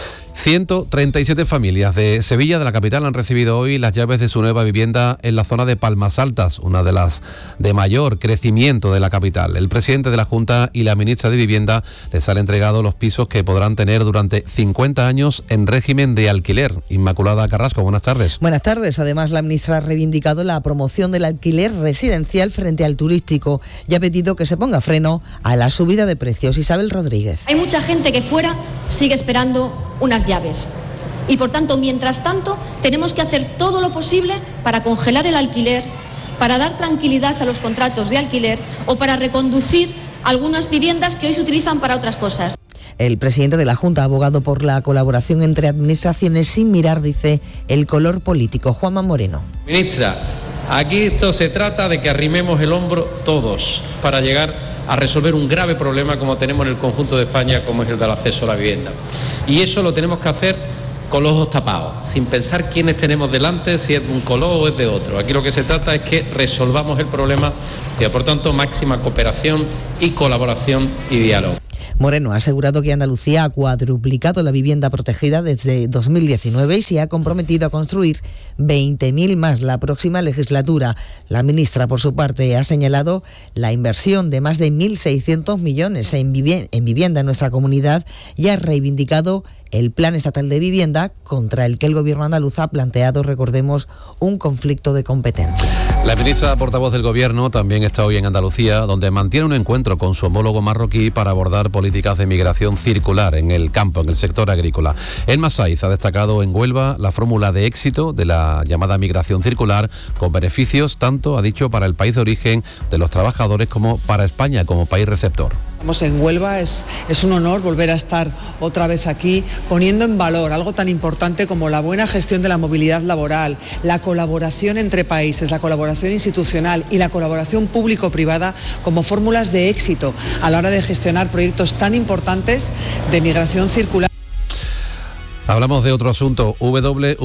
Speaker 1: 137 familias de Sevilla, de la capital, han recibido hoy las llaves de su nueva vivienda en la zona de Palmas Altas, una de las de mayor crecimiento de la capital. El presidente de la Junta y la ministra de Vivienda les han entregado los pisos que podrán tener durante 50 años en régimen de alquiler. Inmaculada Carrasco, buenas tardes.
Speaker 2: Buenas tardes. Además, la ministra ha reivindicado la promoción del alquiler residencial frente al turístico y ha pedido que se ponga freno a la subida de precios. Isabel Rodríguez.
Speaker 16: Hay mucha gente que fuera sigue esperando unas llaves y por tanto, mientras tanto, tenemos que hacer todo lo posible para congelar el alquiler, para dar tranquilidad a los contratos de alquiler o para reconducir algunas viviendas que hoy se utilizan para otras cosas.
Speaker 2: El presidente de la Junta ha abogado por la colaboración entre administraciones sin mirar, dice, el color político. Juanma Moreno.
Speaker 20: Ministra, aquí esto se trata de que arrimemos el hombro todos para llegar a resolver un grave problema como tenemos en el conjunto de España, como es el del acceso a la vivienda. Y eso lo tenemos que hacer con los ojos tapados, sin pensar quiénes tenemos delante, si es de un color o es de otro. Aquí lo que se trata es que resolvamos el problema y, por tanto, máxima cooperación y colaboración y diálogo.
Speaker 2: Moreno ha asegurado que Andalucía ha cuadruplicado la vivienda protegida desde 2019 y se ha comprometido a construir 20.000 más la próxima legislatura. La ministra, por su parte, ha señalado la inversión de más de 1.600 millones en vivienda en nuestra comunidad y ha reivindicado el Plan Estatal de Vivienda, contra el que el Gobierno andaluz ha planteado, recordemos, un conflicto de competencia.
Speaker 1: La ministra portavoz del Gobierno también está hoy en Andalucía, donde mantiene un encuentro con su homólogo marroquí para abordar políticas de migración circular en el campo, en el sector agrícola. Elma Saiz ha destacado en Huelva la fórmula de éxito de la llamada migración circular, con beneficios tanto, ha dicho, para el país de origen de los trabajadores como para España como país receptor.
Speaker 21: Estamos en Huelva, es un honor volver a estar otra vez aquí, poniendo en valor algo tan importante como la buena gestión de la movilidad laboral, la colaboración entre países, la colaboración institucional y la colaboración público-privada como fórmulas de éxito a la hora de gestionar proyectos tan importantes de migración circular.
Speaker 1: Hablamos de otro asunto. WWF,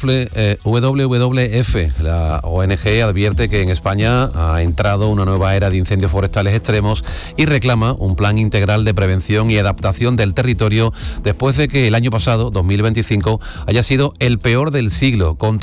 Speaker 1: la ONG, advierte que en España ha entrado una nueva era de incendios forestales extremos y reclama un plan integral de prevención y adaptación del territorio después de que el año pasado, 2025, haya sido el peor del siglo, con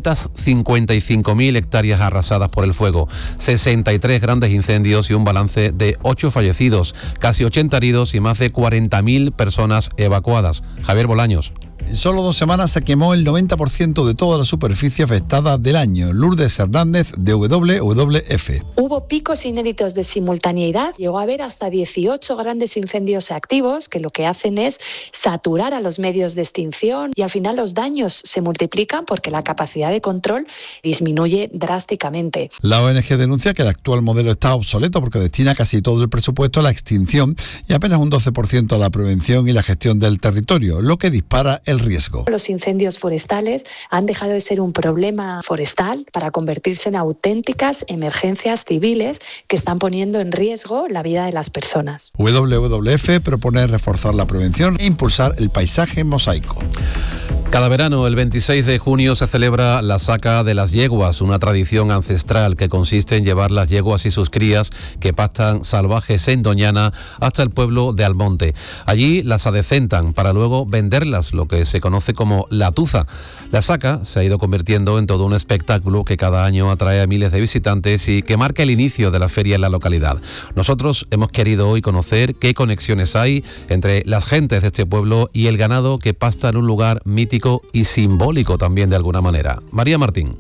Speaker 1: 355.000 hectáreas arrasadas por el fuego, 63 grandes incendios y un balance de 8 fallecidos, casi 80 heridos y más de 40.000 personas evacuadas. Javier Bolaños.
Speaker 22: En solo 2 semanas se quemó el 90% de toda la superficie afectada del año. Lourdes Hernández, de WWF.
Speaker 24: Hubo picos inéditos de simultaneidad. Llegó a haber hasta 18 grandes incendios activos que lo que hacen es saturar a los medios de extinción y al final los daños se multiplican porque la capacidad de control disminuye drásticamente.
Speaker 22: La ONG denuncia que el actual modelo está obsoleto porque destina casi todo el presupuesto a la extinción y apenas un 12% a la prevención y la gestión del territorio, lo que dispara el riesgo.
Speaker 24: Los incendios forestales han dejado de ser un problema forestal para convertirse en auténticas emergencias civiles que están poniendo en riesgo la vida de las personas.
Speaker 22: WWF propone reforzar la prevención e impulsar el paisaje mosaico.
Speaker 1: Cada verano, el 26 de junio, se celebra la saca de las yeguas, una tradición ancestral que consiste en llevar las yeguas y sus crías que pastan salvajes en Doñana hasta el pueblo de Almonte. Allí las adecentan para luego venderlas, lo que se conoce como la tuza. La saca se ha ido convirtiendo en todo un espectáculo que cada año atrae a miles de visitantes y que marca el inicio de la feria en la localidad. Nosotros hemos querido hoy conocer qué conexiones hay entre las gentes de este pueblo y el ganado que pasta en un lugar mítico y simbólico también de alguna manera. María Martín.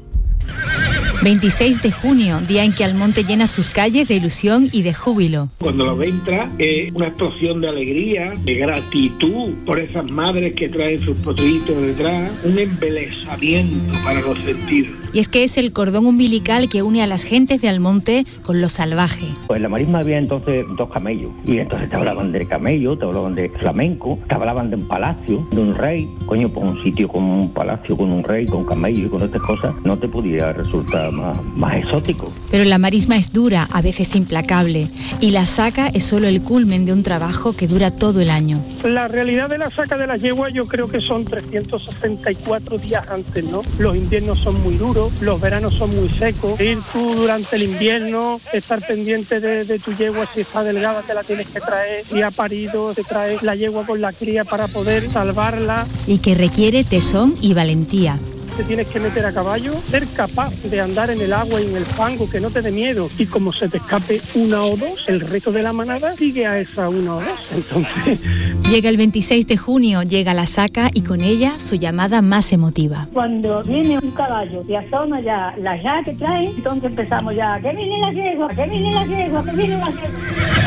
Speaker 25: 26 de junio, día en que Almonte llena sus calles de ilusión y de júbilo.
Speaker 28: Cuando lo ve entrar es una explosión de alegría, de gratitud por esas madres que traen sus potrillitos detrás, un embelesamiento para los sentidos.
Speaker 25: Y es que es el cordón umbilical que une a las gentes de Almonte con lo salvaje.
Speaker 29: Pues en la marisma había entonces 2 camellos, y entonces te hablaban de camello, te hablaban de flamenco, te hablaban de un palacio, de un rey. Coño, pues un sitio con un palacio, con un rey, con camello y con estas cosas, no te podía resultar más exótico.
Speaker 25: Pero la marisma es dura, a veces implacable, y la saca es solo el culmen de un trabajo que dura todo el año.
Speaker 3: La realidad de la saca de las yeguas yo creo que son 364 días antes, ¿no? Los inviernos son muy duros, los veranos son muy secos. Ir tú durante el invierno, estar pendiente de tu yegua, si está delgada te la tienes que traer, si ha parido te traes la yegua con la cría para poder salvarla.
Speaker 25: Y que requiere tesón y valentía.
Speaker 3: Te tienes que meter a caballo, ser capaz de andar en el agua y en el fango, que no te dé miedo, y como se te escape una o dos, el resto de la manada sigue a esa una o dos. Entonces,
Speaker 25: llega el 26 de junio, llega la saca y con ella su llamada más emotiva.
Speaker 4: Cuando viene un caballo y asoma ya la ya que trae, entonces empezamos ya, que viene la yegua, que viene la yegua, que viene la yegua.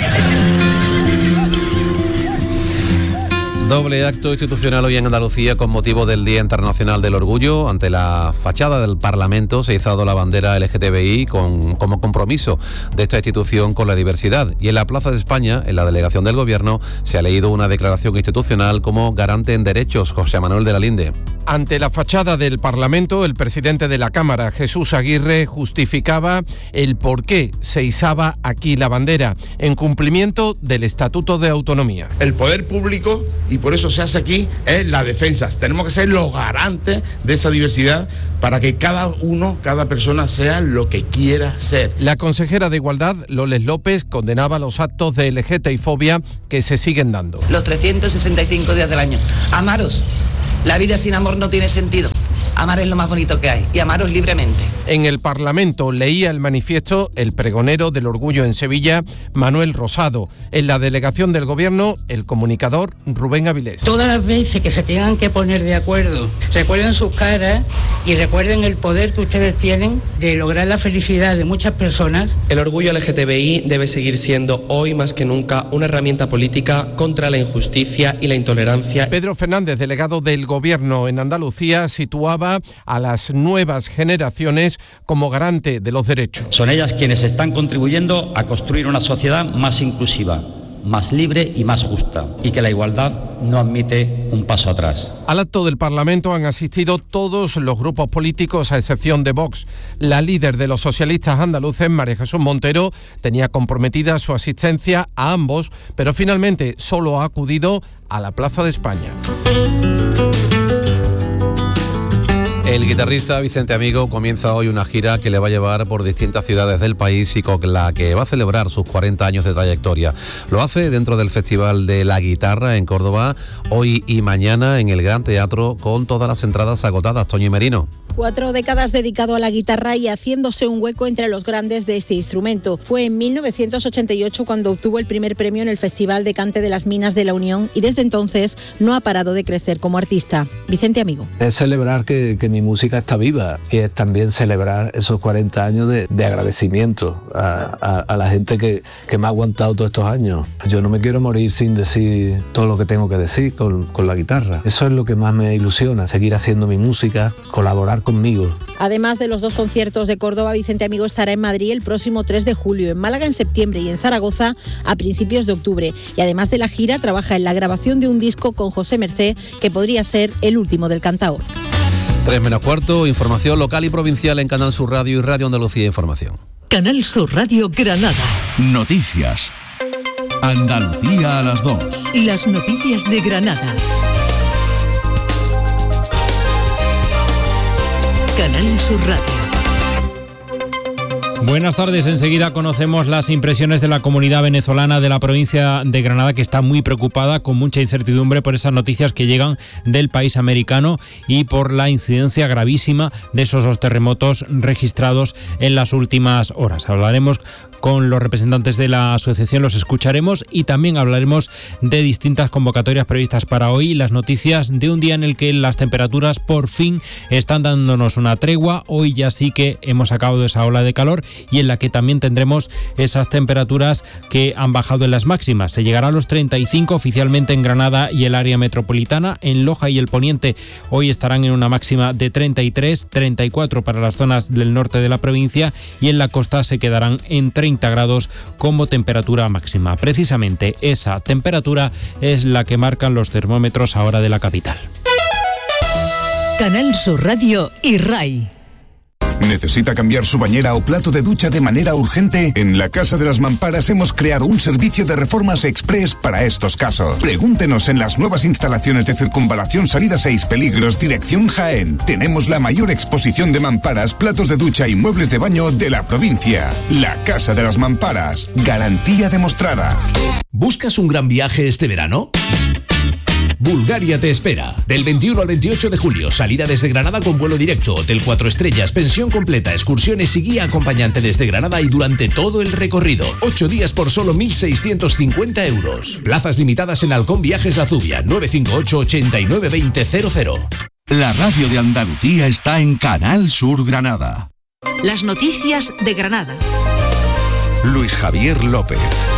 Speaker 1: Doble acto institucional hoy en Andalucía con motivo del Día Internacional del Orgullo. Ante la fachada del Parlamento se ha izado la bandera LGTBI como compromiso de esta institución con la diversidad. Y en la Plaza de España, en la delegación del Gobierno, se ha leído una declaración institucional como garante en derechos. José Manuel de la Linde.
Speaker 6: Ante la fachada del Parlamento, el presidente de la Cámara, Jesús Aguirre, justificaba el por qué se izaba aquí la bandera, en cumplimiento del Estatuto de Autonomía.
Speaker 7: El poder público, y por eso se hace aquí, es la defensa. Tenemos que ser los garantes de esa diversidad para que cada persona sea lo que quiera ser.
Speaker 6: La consejera de Igualdad, Loles López, condenaba los actos de LGTBI-fobia que se siguen dando.
Speaker 8: Los 365 días del año. Amaros. La vida sin amor no tiene sentido. Amar es lo más bonito que hay y amaros libremente.
Speaker 6: En el Parlamento leía el manifiesto el pregonero del orgullo en Sevilla, Manuel Rosado. En la delegación del Gobierno, el comunicador Rubén Avilés.
Speaker 11: Todas las veces que se tengan que poner de acuerdo, recuerden sus caras y recuerden el poder que ustedes tienen de lograr la felicidad de muchas personas.
Speaker 15: El orgullo LGTBI debe seguir siendo hoy más que nunca una herramienta política contra la injusticia y la intolerancia.
Speaker 6: Pedro Fernández, delegado del Gobierno en Andalucía, situaba a las nuevas generaciones como garante de los derechos.
Speaker 18: Son ellas quienes están contribuyendo a construir una sociedad más inclusiva, más libre y más justa, y que la igualdad no admite un paso atrás.
Speaker 6: Al acto del Parlamento han asistido todos los grupos políticos a excepción de Vox. La líder de los socialistas andaluces, María Jesús Montero, tenía comprometida su asistencia a ambos, pero finalmente solo ha acudido a la Plaza de España.
Speaker 1: El guitarrista Vicente Amigo comienza hoy una gira que le va a llevar por distintas ciudades del país y con la que va a celebrar sus 40 años de trayectoria. Lo hace dentro del Festival de la Guitarra en Córdoba, hoy y mañana en el Gran Teatro, con todas las entradas agotadas. Toñi Merino.
Speaker 23: 4 décadas dedicado a la guitarra y haciéndose un hueco entre los grandes de este instrumento. Fue en 1988 cuando obtuvo el primer premio en el Festival de Cante de las Minas de la Unión y desde entonces no ha parado de crecer como artista. Vicente Amigo.
Speaker 30: Es celebrar que mi música está viva y es también celebrar esos 40 años de agradecimiento a la gente que me ha aguantado todos estos años. Yo no me quiero morir sin decir todo lo que tengo que decir con la guitarra. Eso es lo que más me ilusiona, seguir haciendo mi música, colaborar conmigo.
Speaker 23: Además de los 2 conciertos de Córdoba, Vicente Amigo estará en Madrid el próximo 3 de julio, en Málaga en septiembre y en Zaragoza a principios de octubre. Y además de la gira, trabaja en la grabación de un disco con José Mercé, que podría ser el último del cantaor.
Speaker 1: 3:15, información local y provincial en Canal Sur Radio y Radio Andalucía Información.
Speaker 5: Canal Sur Radio Granada.
Speaker 19: Noticias. Andalucía a las 2.
Speaker 5: Las noticias de Granada. Canal Sur Radio.
Speaker 31: Buenas tardes, enseguida conocemos las impresiones de la comunidad venezolana de la provincia de Granada, que está muy preocupada, con mucha incertidumbre por esas noticias que llegan del país americano y por la incidencia gravísima de esos 2 terremotos registrados en las últimas horas. Hablaremos con los representantes de la asociación, los escucharemos y también hablaremos de distintas convocatorias previstas para hoy, las noticias de un día en el que las temperaturas por fin están dándonos una tregua. Hoy ya sí que hemos acabado de esa ola de calor y en la que también tendremos esas temperaturas que han bajado en las máximas. Se llegará a los 35 oficialmente en Granada y el área metropolitana. En Loja y el Poniente hoy estarán en una máxima de 33, 34 para las zonas del norte de la provincia y en la costa se quedarán en 30 grados como temperatura máxima. Precisamente esa temperatura es la que marcan los termómetros ahora de la capital.
Speaker 5: Canal Sur Radio y RAI.
Speaker 2: ¿Necesita cambiar su bañera o plato de ducha de manera urgente? En la Casa de las Mamparas hemos creado un servicio de reformas express para estos casos. Pregúntenos en las nuevas instalaciones de Circunvalación Salida 6 Peligros, dirección Jaén. Tenemos la mayor exposición de mamparas, platos de ducha y muebles de baño de la provincia. La Casa de las Mamparas. Garantía demostrada.
Speaker 9: ¿Buscas un gran viaje este verano? Bulgaria te espera. Del 21 al 28 de julio, salida desde Granada con vuelo directo, hotel 4 estrellas, pensión completa, excursiones y guía acompañante desde Granada y durante todo el recorrido. 8 días por solo 1.650 euros. Plazas limitadas en Halcón Viajes La Zubia, 958 89 20 00.
Speaker 19: La radio de Andalucía está en Canal Sur Granada.
Speaker 5: Las noticias de Granada.
Speaker 19: Luis Javier López.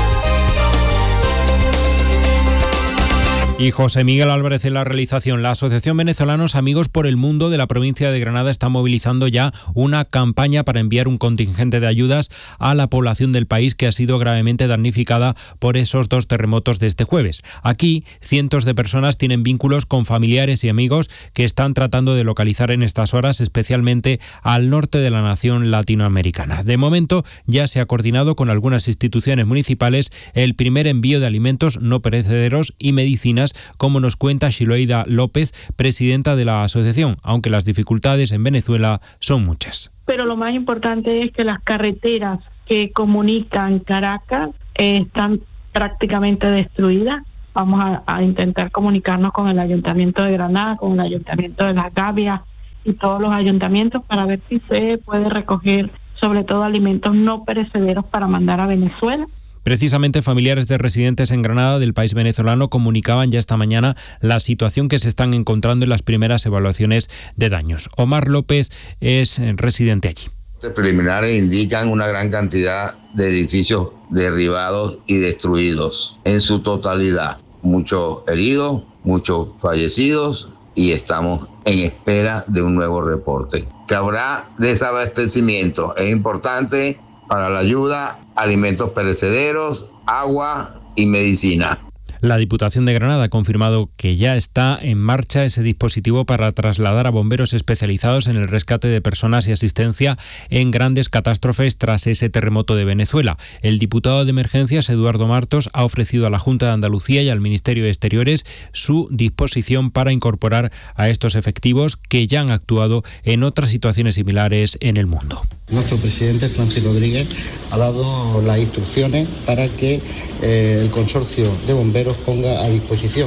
Speaker 31: Y José Miguel Álvarez en la realización. La Asociación Venezolanos Amigos por el Mundo de la provincia de Granada está movilizando ya una campaña para enviar un contingente de ayudas a la población del país que ha sido gravemente damnificada por esos 2 terremotos de este jueves. Aquí, cientos de personas tienen vínculos con familiares y amigos que están tratando de localizar en estas horas, especialmente al norte de la nación latinoamericana. De momento, ya se ha coordinado con algunas instituciones municipales el primer envío de alimentos no perecederos y medicinas, como nos cuenta Xiloida López, presidenta de la asociación, aunque las dificultades en Venezuela son muchas.
Speaker 10: Pero lo más importante es que las carreteras que comunican Caracas están prácticamente destruidas. Vamos a intentar comunicarnos con el Ayuntamiento de Granada, con el Ayuntamiento de Las Gavias y todos los ayuntamientos para ver si se puede recoger sobre todo alimentos no perecederos para mandar a Venezuela.
Speaker 31: Precisamente familiares de residentes en Granada del país venezolano comunicaban ya esta mañana la situación que se están encontrando en las primeras evaluaciones de daños. Omar López es residente allí.
Speaker 12: Los preliminares indican una gran cantidad de edificios derribados y destruidos en su totalidad. Muchos heridos, muchos fallecidos y estamos en espera de un nuevo reporte. Que habrá desabastecimiento. Es importante para la ayuda, alimentos perecederos, agua y medicina.
Speaker 31: La Diputación de Granada ha confirmado que ya está en marcha ese dispositivo para trasladar a bomberos especializados en el rescate de personas y asistencia en grandes catástrofes tras ese terremoto de Venezuela. El diputado de Emergencias, Eduardo Martos, ha ofrecido a la Junta de Andalucía y al Ministerio de Exteriores su disposición para incorporar a estos efectivos que ya han actuado en otras situaciones similares en el mundo.
Speaker 13: Nuestro presidente, Francis Rodríguez, ha dado las instrucciones para que el consorcio de bomberos ponga a disposición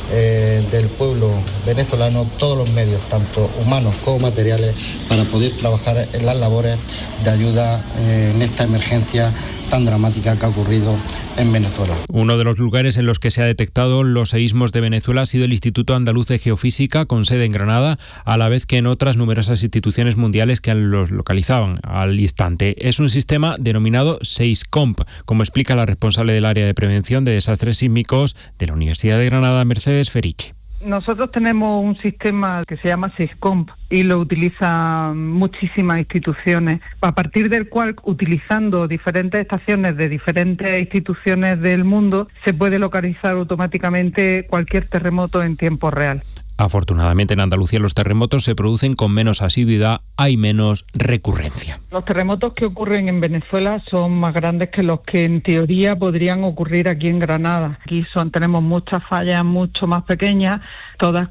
Speaker 13: del pueblo venezolano todos los medios, tanto humanos como materiales, para poder trabajar en las labores de ayuda en esta emergencia tan dramática que ha ocurrido en Venezuela.
Speaker 31: Uno de los lugares en los que se ha detectado los seísmos de Venezuela ha sido el Instituto Andaluz de Geofísica, con sede en Granada, a la vez que en otras numerosas instituciones mundiales que los localizaban al instante. Es un sistema denominado SEISCOMP, como explica la responsable del área de prevención de desastres sísmicos de la Universidad de Granada, Mercedes Feriche.
Speaker 14: Nosotros tenemos un sistema que se llama SEISCOMP y lo utilizan muchísimas instituciones, a partir del cual, utilizando diferentes estaciones de diferentes instituciones del mundo, se puede localizar automáticamente cualquier terremoto en tiempo real.
Speaker 31: Afortunadamente en Andalucía los terremotos se producen con menos asiduidad, hay menos recurrencia.
Speaker 14: Los terremotos que ocurren en Venezuela son más grandes que los que en teoría podrían ocurrir aquí en Granada. Aquí tenemos muchas fallas mucho más pequeñas, todas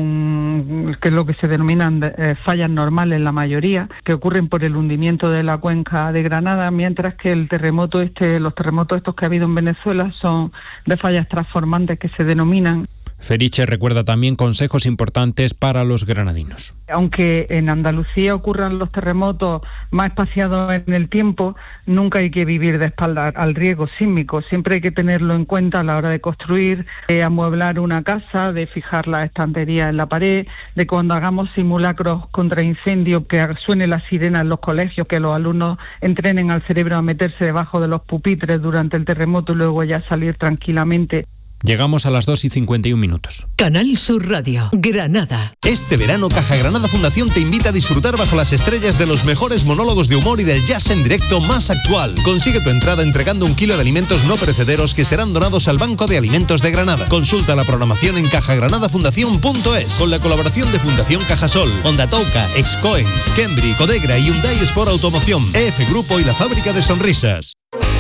Speaker 14: con que es lo que se denominan fallas normales, la mayoría, que ocurren por el hundimiento de la cuenca de Granada, mientras que los terremotos estos que ha habido en Venezuela son de fallas transformantes que se denominan.
Speaker 31: Feriche recuerda también consejos importantes para los granadinos.
Speaker 14: Aunque en Andalucía ocurran los terremotos más espaciados en el tiempo, nunca hay que vivir de espaldas al riesgo sísmico. Siempre hay que tenerlo en cuenta a la hora de construir, de amueblar una casa, de fijar la estantería en la pared, de cuando hagamos simulacros contra incendio, que suene la sirena en los colegios, que los alumnos entrenen al cerebro a meterse debajo de los pupitres durante el terremoto y luego ya salir tranquilamente.
Speaker 31: Llegamos a las 2:51.
Speaker 5: Canal Sur Radio, Granada.
Speaker 9: Este verano Caja Granada Fundación te invita a disfrutar bajo las estrellas de los mejores monólogos de humor y del jazz en directo más actual. Consigue tu entrada entregando 1 kilo de alimentos no perecederos que serán donados al Banco de Alimentos de Granada. Consulta la programación en cajagranadafundación.es con la colaboración de Fundación Cajasol, Ondatoca, Excoens, Cambridge, Codegra y Hyundai Sport Automoción, EF Grupo y la Fábrica de Sonrisas.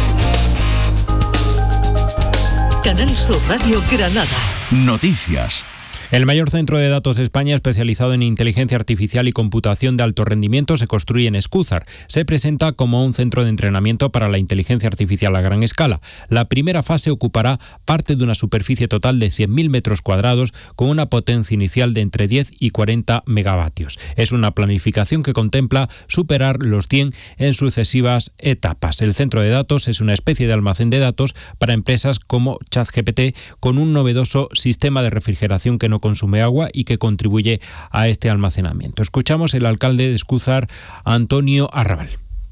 Speaker 5: Canal Sur Radio, Granada.
Speaker 19: Noticias.
Speaker 31: El mayor centro de datos de España, especializado en inteligencia artificial y computación de alto rendimiento, se construye en Escúzar. Se presenta como un centro de entrenamiento para la inteligencia artificial a gran escala. La primera fase ocupará parte de una superficie total de 100.000 metros cuadrados, con una potencia inicial de entre 10 y 40 megavatios. Es una planificación que contempla superar los 100 en sucesivas etapas. El centro de datos es una especie de almacén de datos para empresas como ChatGPT, con un novedoso sistema de refrigeración que no consume agua y que contribuye a este almacenamiento. Escuchamos el alcalde de Escúzar, Antonio Arrabal.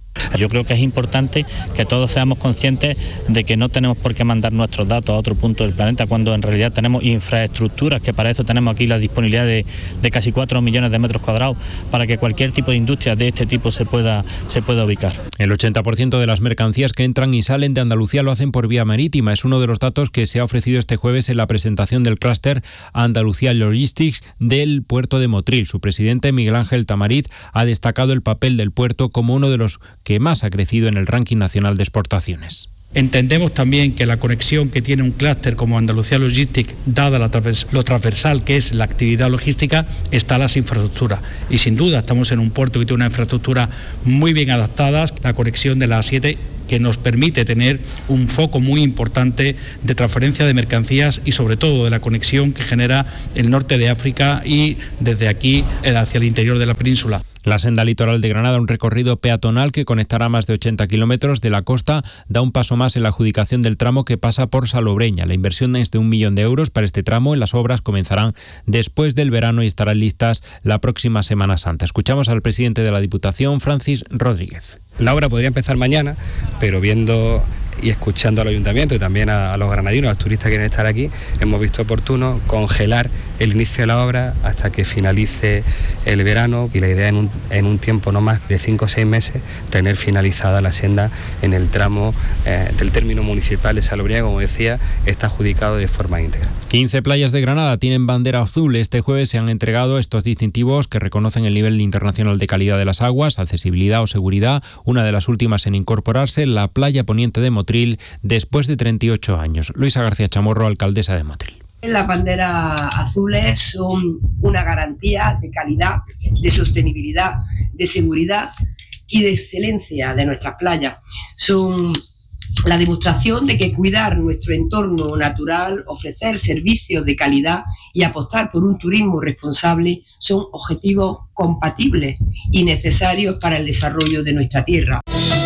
Speaker 3: Yo creo que es importante que todos seamos conscientes de que no tenemos por qué mandar nuestros datos a otro punto del planeta cuando en realidad tenemos infraestructuras, que para eso tenemos aquí la disponibilidad de casi 4 millones de metros cuadrados para que cualquier tipo de industria de este tipo se pueda ubicar.
Speaker 31: El 80% de las mercancías que entran y salen de Andalucía lo hacen por vía marítima. Es uno de los datos que se ha ofrecido este jueves en la presentación del clúster Andalucía Logistics del puerto de Motril. Su presidente, Miguel Ángel Tamarit, ha destacado el papel del puerto como uno de los que más ha crecido en el ranking nacional de exportaciones.
Speaker 16: Entendemos también que la conexión que tiene un clúster como Andalucía Logistics, dada lo transversal que es la actividad logística, está a las infraestructuras. Y sin duda estamos en un puerto que tiene una infraestructura muy bien adaptada, la conexión de la A7, que nos permite tener un foco muy importante de transferencia de mercancías y sobre todo de la conexión que genera el norte de África y desde aquí hacia el interior de la península.
Speaker 31: La senda litoral de Granada, un recorrido peatonal que conectará más de 80 kilómetros de la costa, da un paso más en la adjudicación del tramo que pasa por Salobreña. La inversión es de 1 millón de euros para este tramo. Las obras comenzarán después del verano y estarán listas la próxima Semana Santa. Escuchamos al presidente de la Diputación, Francis Rodríguez.
Speaker 17: La obra podría empezar mañana, pero viendo y escuchando al ayuntamiento y también a los granadinos, a los turistas que quieren estar aquí, hemos visto oportuno congelar el inicio de la obra hasta que finalice el verano, y la idea en un tiempo no más de 5 o 6 meses tener finalizada la senda en el tramo del término municipal de Salobreña. Como decía, está adjudicado de forma íntegra.
Speaker 31: 15 playas de Granada tienen bandera azul. Este jueves se han entregado estos distintivos que reconocen el nivel internacional de calidad de las aguas, accesibilidad o seguridad. Una de las últimas en incorporarse, la playa poniente de Motril, después de 38 años. Luisa García Chamorro, alcaldesa de Motril.
Speaker 20: Las banderas azules son una garantía de calidad, de sostenibilidad, de seguridad y de excelencia de nuestras playas. Son la demostración de que cuidar nuestro entorno natural, ofrecer servicios de calidad y apostar por un turismo responsable son objetivos compatibles y necesarios para el desarrollo de nuestra tierra.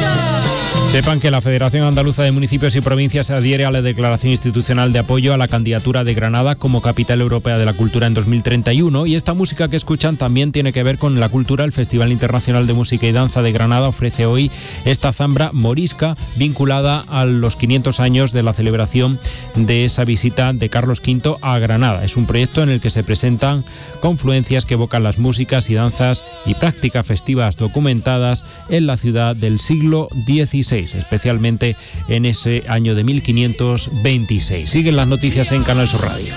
Speaker 31: Sepan que la Federación Andaluza de Municipios y Provincias se adhiere a la declaración institucional de apoyo a la candidatura de Granada como Capital Europea de la Cultura en 2031, y esta música que escuchan también tiene que ver con la cultura. El Festival Internacional de Música y Danza de Granada ofrece hoy esta zambra morisca vinculada a los 500 años de la celebración de esa visita de Carlos V a Granada. Es un proyecto en el que se presentan confluencias que evocan las músicas y danzas y prácticas festivas documentadas en la ciudad del siglo XVI, especialmente en ese año de 1526. Siguen las noticias en Canal Sur Radio.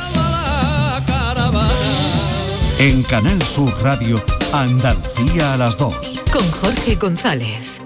Speaker 19: En Canal Sur Radio, Andalucía a las 2.
Speaker 5: Con Jorge González.